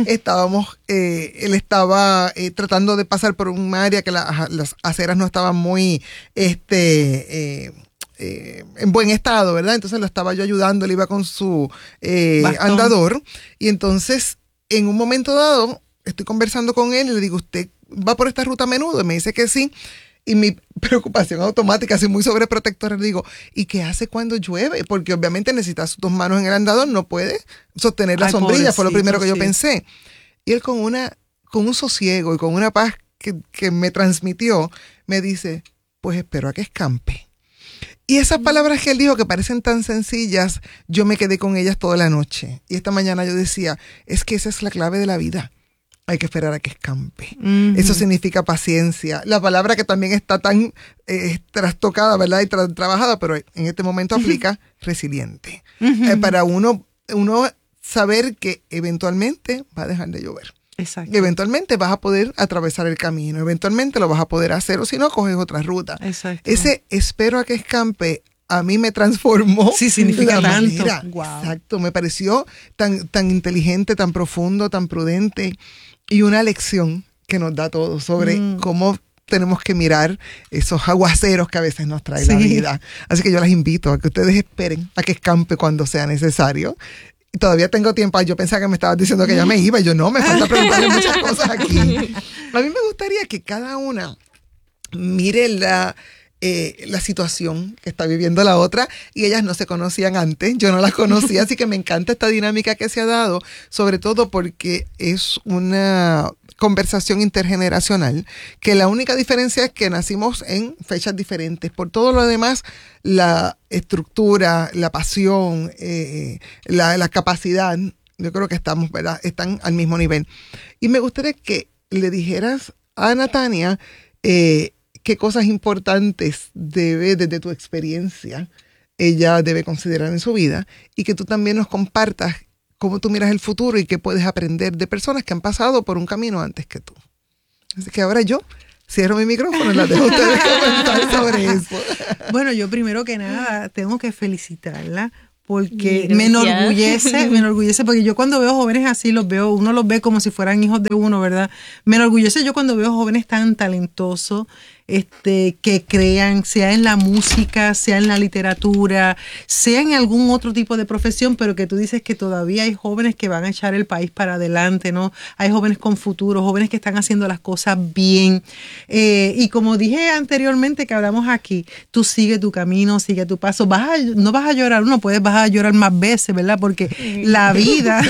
Él estaba tratando de pasar por un área que las aceras no estaban muy en buen estado, ¿verdad? Entonces lo estaba yo ayudando, él iba con su andador. Y entonces, en un momento dado, estoy conversando con él y le digo, ¿usted va por esta ruta a menudo? Y me dice que sí. Y mi preocupación automática, así muy sobreprotectora, le digo, ¿y qué hace cuando llueve? Porque obviamente necesitas tus manos en el andador, no puede sostener la sombrilla, fue lo primero que yo pensé. Y él con un sosiego y con una paz que me transmitió, me dice, pues espero a que escampe. Y esas palabras que él dijo, que parecen tan sencillas, yo me quedé con ellas toda la noche. Y esta mañana yo decía, es que esa es la clave de la vida. Hay que esperar a que escampe. Uh-huh. Eso significa paciencia. La palabra que también está tan trastocada, ¿verdad? Y trabajada, pero en este momento aplica resiliente. Uh-huh. Para uno saber que eventualmente va a dejar de llover. Exacto. Eventualmente vas a poder atravesar el camino. Eventualmente lo vas a poder hacer, o si no, coges otra ruta. Exacto. Ese espero a que escampe a mí me transformó. Sí, significa tanto. Wow. Exacto. Me pareció tan inteligente, tan profundo, tan prudente. Y una lección que nos da todo sobre cómo tenemos que mirar esos aguaceros que a veces nos trae la vida. Así que yo las invito a que ustedes esperen a que escampe cuando sea necesario Y todavía tengo tiempo. Yo pensaba que me estabas diciendo que ya me iba. Y yo, no, me falta preguntarle muchas cosas aquí. A mí me gustaría que cada una mire la situación que está viviendo la otra, y ellas no se conocían antes, yo no las conocía, así que me encanta esta dinámica que se ha dado, sobre todo porque es una conversación intergeneracional, que la única diferencia es que nacimos en fechas diferentes. Por todo lo demás, la estructura, la pasión, la capacidad, yo creo que estamos, ¿verdad?, están al mismo nivel. Y me gustaría que le dijeras a Natania qué cosas importantes debe, desde tu experiencia, ella debe considerar en su vida, y que tú también nos compartas cómo tú miras el futuro y qué puedes aprender de personas que han pasado por un camino antes que tú. Así que ahora yo cierro mi micrófono y las dejo a ustedes comentar sobre eso. Bueno, yo primero que nada tengo que felicitarla, porque me enorgullece, porque yo cuando veo jóvenes así, uno los ve como si fueran hijos de uno, ¿verdad? Me enorgullece yo cuando veo jóvenes tan talentosos, que crean, sea en la música, sea en la literatura, sea en algún otro tipo de profesión, pero que tú dices que todavía hay jóvenes que van a echar el país para adelante, ¿no? Hay jóvenes con futuro, jóvenes que están haciendo las cosas bien. Y como dije anteriormente que hablamos aquí, tú sigue tu camino, sigue tu paso. No vas a llorar, vas a llorar más veces, ¿verdad? Porque la vida...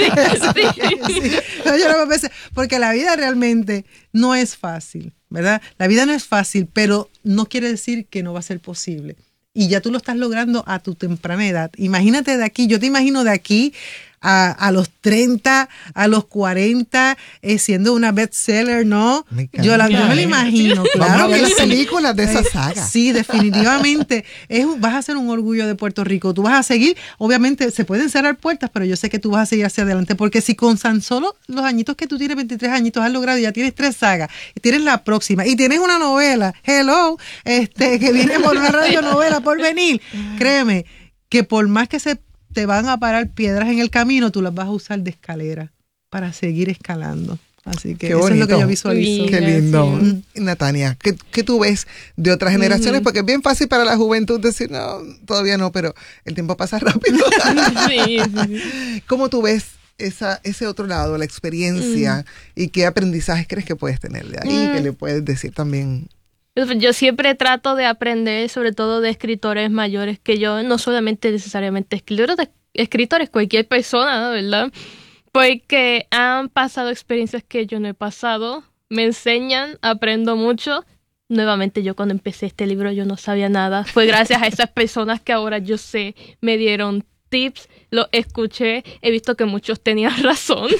vas a llorar más veces, porque la vida realmente no es fácil, ¿verdad? La vida no es fácil, pero no quiere decir que no va a ser posible. Y ya tú lo estás logrando a tu temprana edad. Imagínate de aquí, yo te imagino de aquí a los 30, a los 40, siendo una bestseller, ¿no? Yo me lo imagino. Claro, vamos a ver las películas de esa saga. Sí, definitivamente. Vas a ser un orgullo de Puerto Rico. Tú vas a seguir, obviamente se pueden cerrar puertas, pero yo sé que tú vas a seguir hacia adelante, porque si con tan solo los añitos que tú tienes, 23 añitos, has logrado, ya tienes 3 sagas, y tienes la próxima, y tienes una novela, que viene por una radionovela por venir, créeme, que por más que te van a parar piedras en el camino, tú las vas a usar de escalera para seguir escalando. Así que eso es lo que yo visualizo. Qué lindo. Natania, ¿qué tú ves de otras generaciones? Porque es bien fácil para la juventud decir, no, todavía no, pero el tiempo pasa rápido. Sí. ¿Cómo tú ves ese otro lado, la experiencia, y qué aprendizajes crees que puedes tener de ahí, que le puedes decir también? Yo siempre trato de aprender, sobre todo de escritores mayores que yo, no solamente necesariamente escritores, cualquier persona, ¿verdad? Porque han pasado experiencias que yo no he pasado, me enseñan, aprendo mucho. Nuevamente, yo cuando empecé este libro yo no sabía nada. Fue gracias a esas personas que ahora yo sé, me dieron tips, lo escuché, he visto que muchos tenían razón.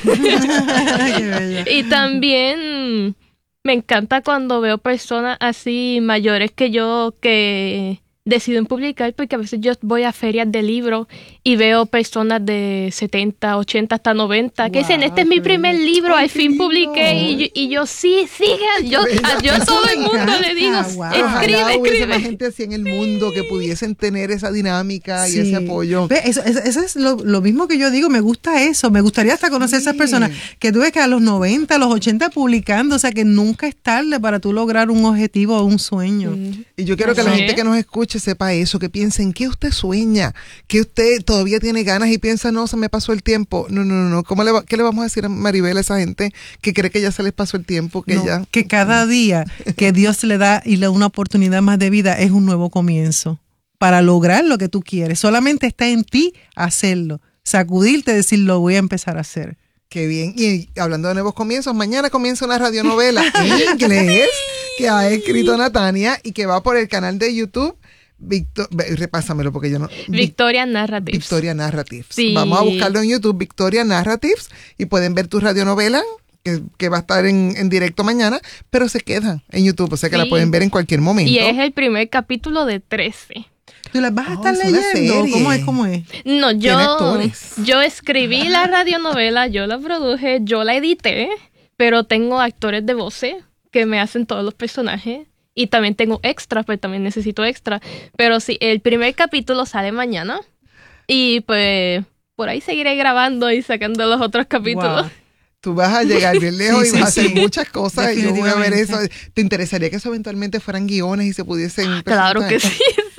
Y también... me encanta cuando veo personas así mayores que yo que deciden publicar, porque a veces yo voy a ferias de libros y veo personas de 70, 80 hasta 90 que dicen, este es mi primer libro, al fin publiqué, y yo sigue, yo a todo el mundo le digo, escribe. Más gente así en el mundo que pudiesen tener esa dinámica y ese apoyo. Eso es lo mismo que yo digo, me gusta eso, me gustaría hasta conocer a esas personas que tú ves que a los 90, a los 80 publicando, o sea que nunca es tarde para tú lograr un objetivo o un sueño. Y yo quiero que la gente que nos escuche sepa eso, que piensen que usted sueña, que usted todavía tiene ganas y piensa, no, se me pasó el tiempo. No. ¿Qué le vamos a decir a Maribel, a esa gente que cree que ya se les pasó el tiempo? Que cada día que Dios le da y le da una oportunidad más de vida es un nuevo comienzo para lograr lo que tú quieres. Solamente está en ti hacerlo, sacudirte, decir, lo voy a empezar a hacer. Qué bien. Y hablando de nuevos comienzos, mañana comienza una radionovela en inglés que ha escrito Natania y que va por el canal de YouTube. Repásamelo porque yo no... Victoria Narratives. Victoria Narratives. Sí. Vamos a buscarlo en YouTube, Victoria Narratives, y pueden ver tu radionovela que va a estar en directo mañana, pero se queda en YouTube, o sea que la pueden ver en cualquier momento. Y es el primer capítulo de 13. ¿Tú las vas a estar leyendo? ¿Cómo es? No, yo escribí la radionovela, yo la produje, yo la edité, pero tengo actores de voces que me hacen todos los personajes. Y también tengo extras, pues también necesito extras. Pero sí, el primer capítulo sale mañana. Y pues por ahí seguiré grabando y sacando los otros capítulos. Wow. Tú vas a llegar bien lejos y vas a hacer muchas cosas y yo voy a ver eso. ¿Te interesaría que eso eventualmente fueran guiones y se pudiesen presentar? Claro que sí.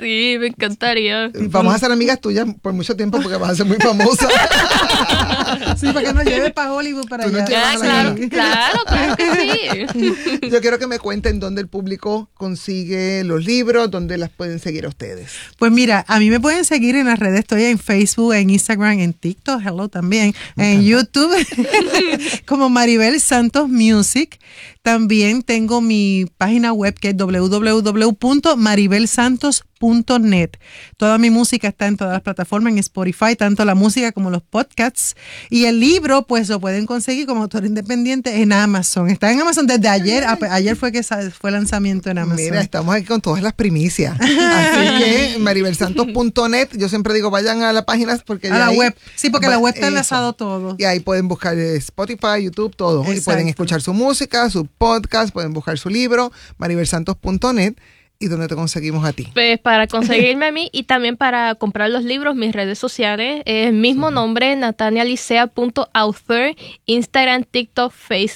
Sí, me encantaría. Vamos a ser amigas tuyas por mucho tiempo porque vas a ser muy famosa. Sí, para que nos lleve para Hollywood para Tú nos allá. llevas Claro que sí. Yo quiero que me cuenten dónde el público consigue los libros, dónde las pueden seguir a ustedes. Pues mira, a mí me pueden seguir en las redes, estoy en Facebook, en Instagram, en TikTok, hello también, en YouTube, como Maribel Santos Music. También tengo mi página web que es www.maribelsantos.net. Toda mi música está en todas las plataformas, en Spotify, tanto la música como los podcasts. Y el libro, pues lo pueden conseguir como autor independiente en Amazon. Está en Amazon desde ayer. Ayer fue que fue el lanzamiento en Amazon. Mira, estamos aquí con todas las primicias. Así que maribelsantos.net, yo siempre digo, vayan a la página porque a la ahí, web. Sí, porque la web está enlazado todo. Y ahí pueden buscar Spotify, YouTube, todo. Exacto. Y pueden escuchar su música, su podcast, pueden buscar su libro, maribelsantos.net. ¿Y dónde te conseguimos a ti? Pues para conseguirme a mí y también para comprar los libros, mis redes sociales, es el mismo nombre, natanialicea.author, Instagram, TikTok, Facebook.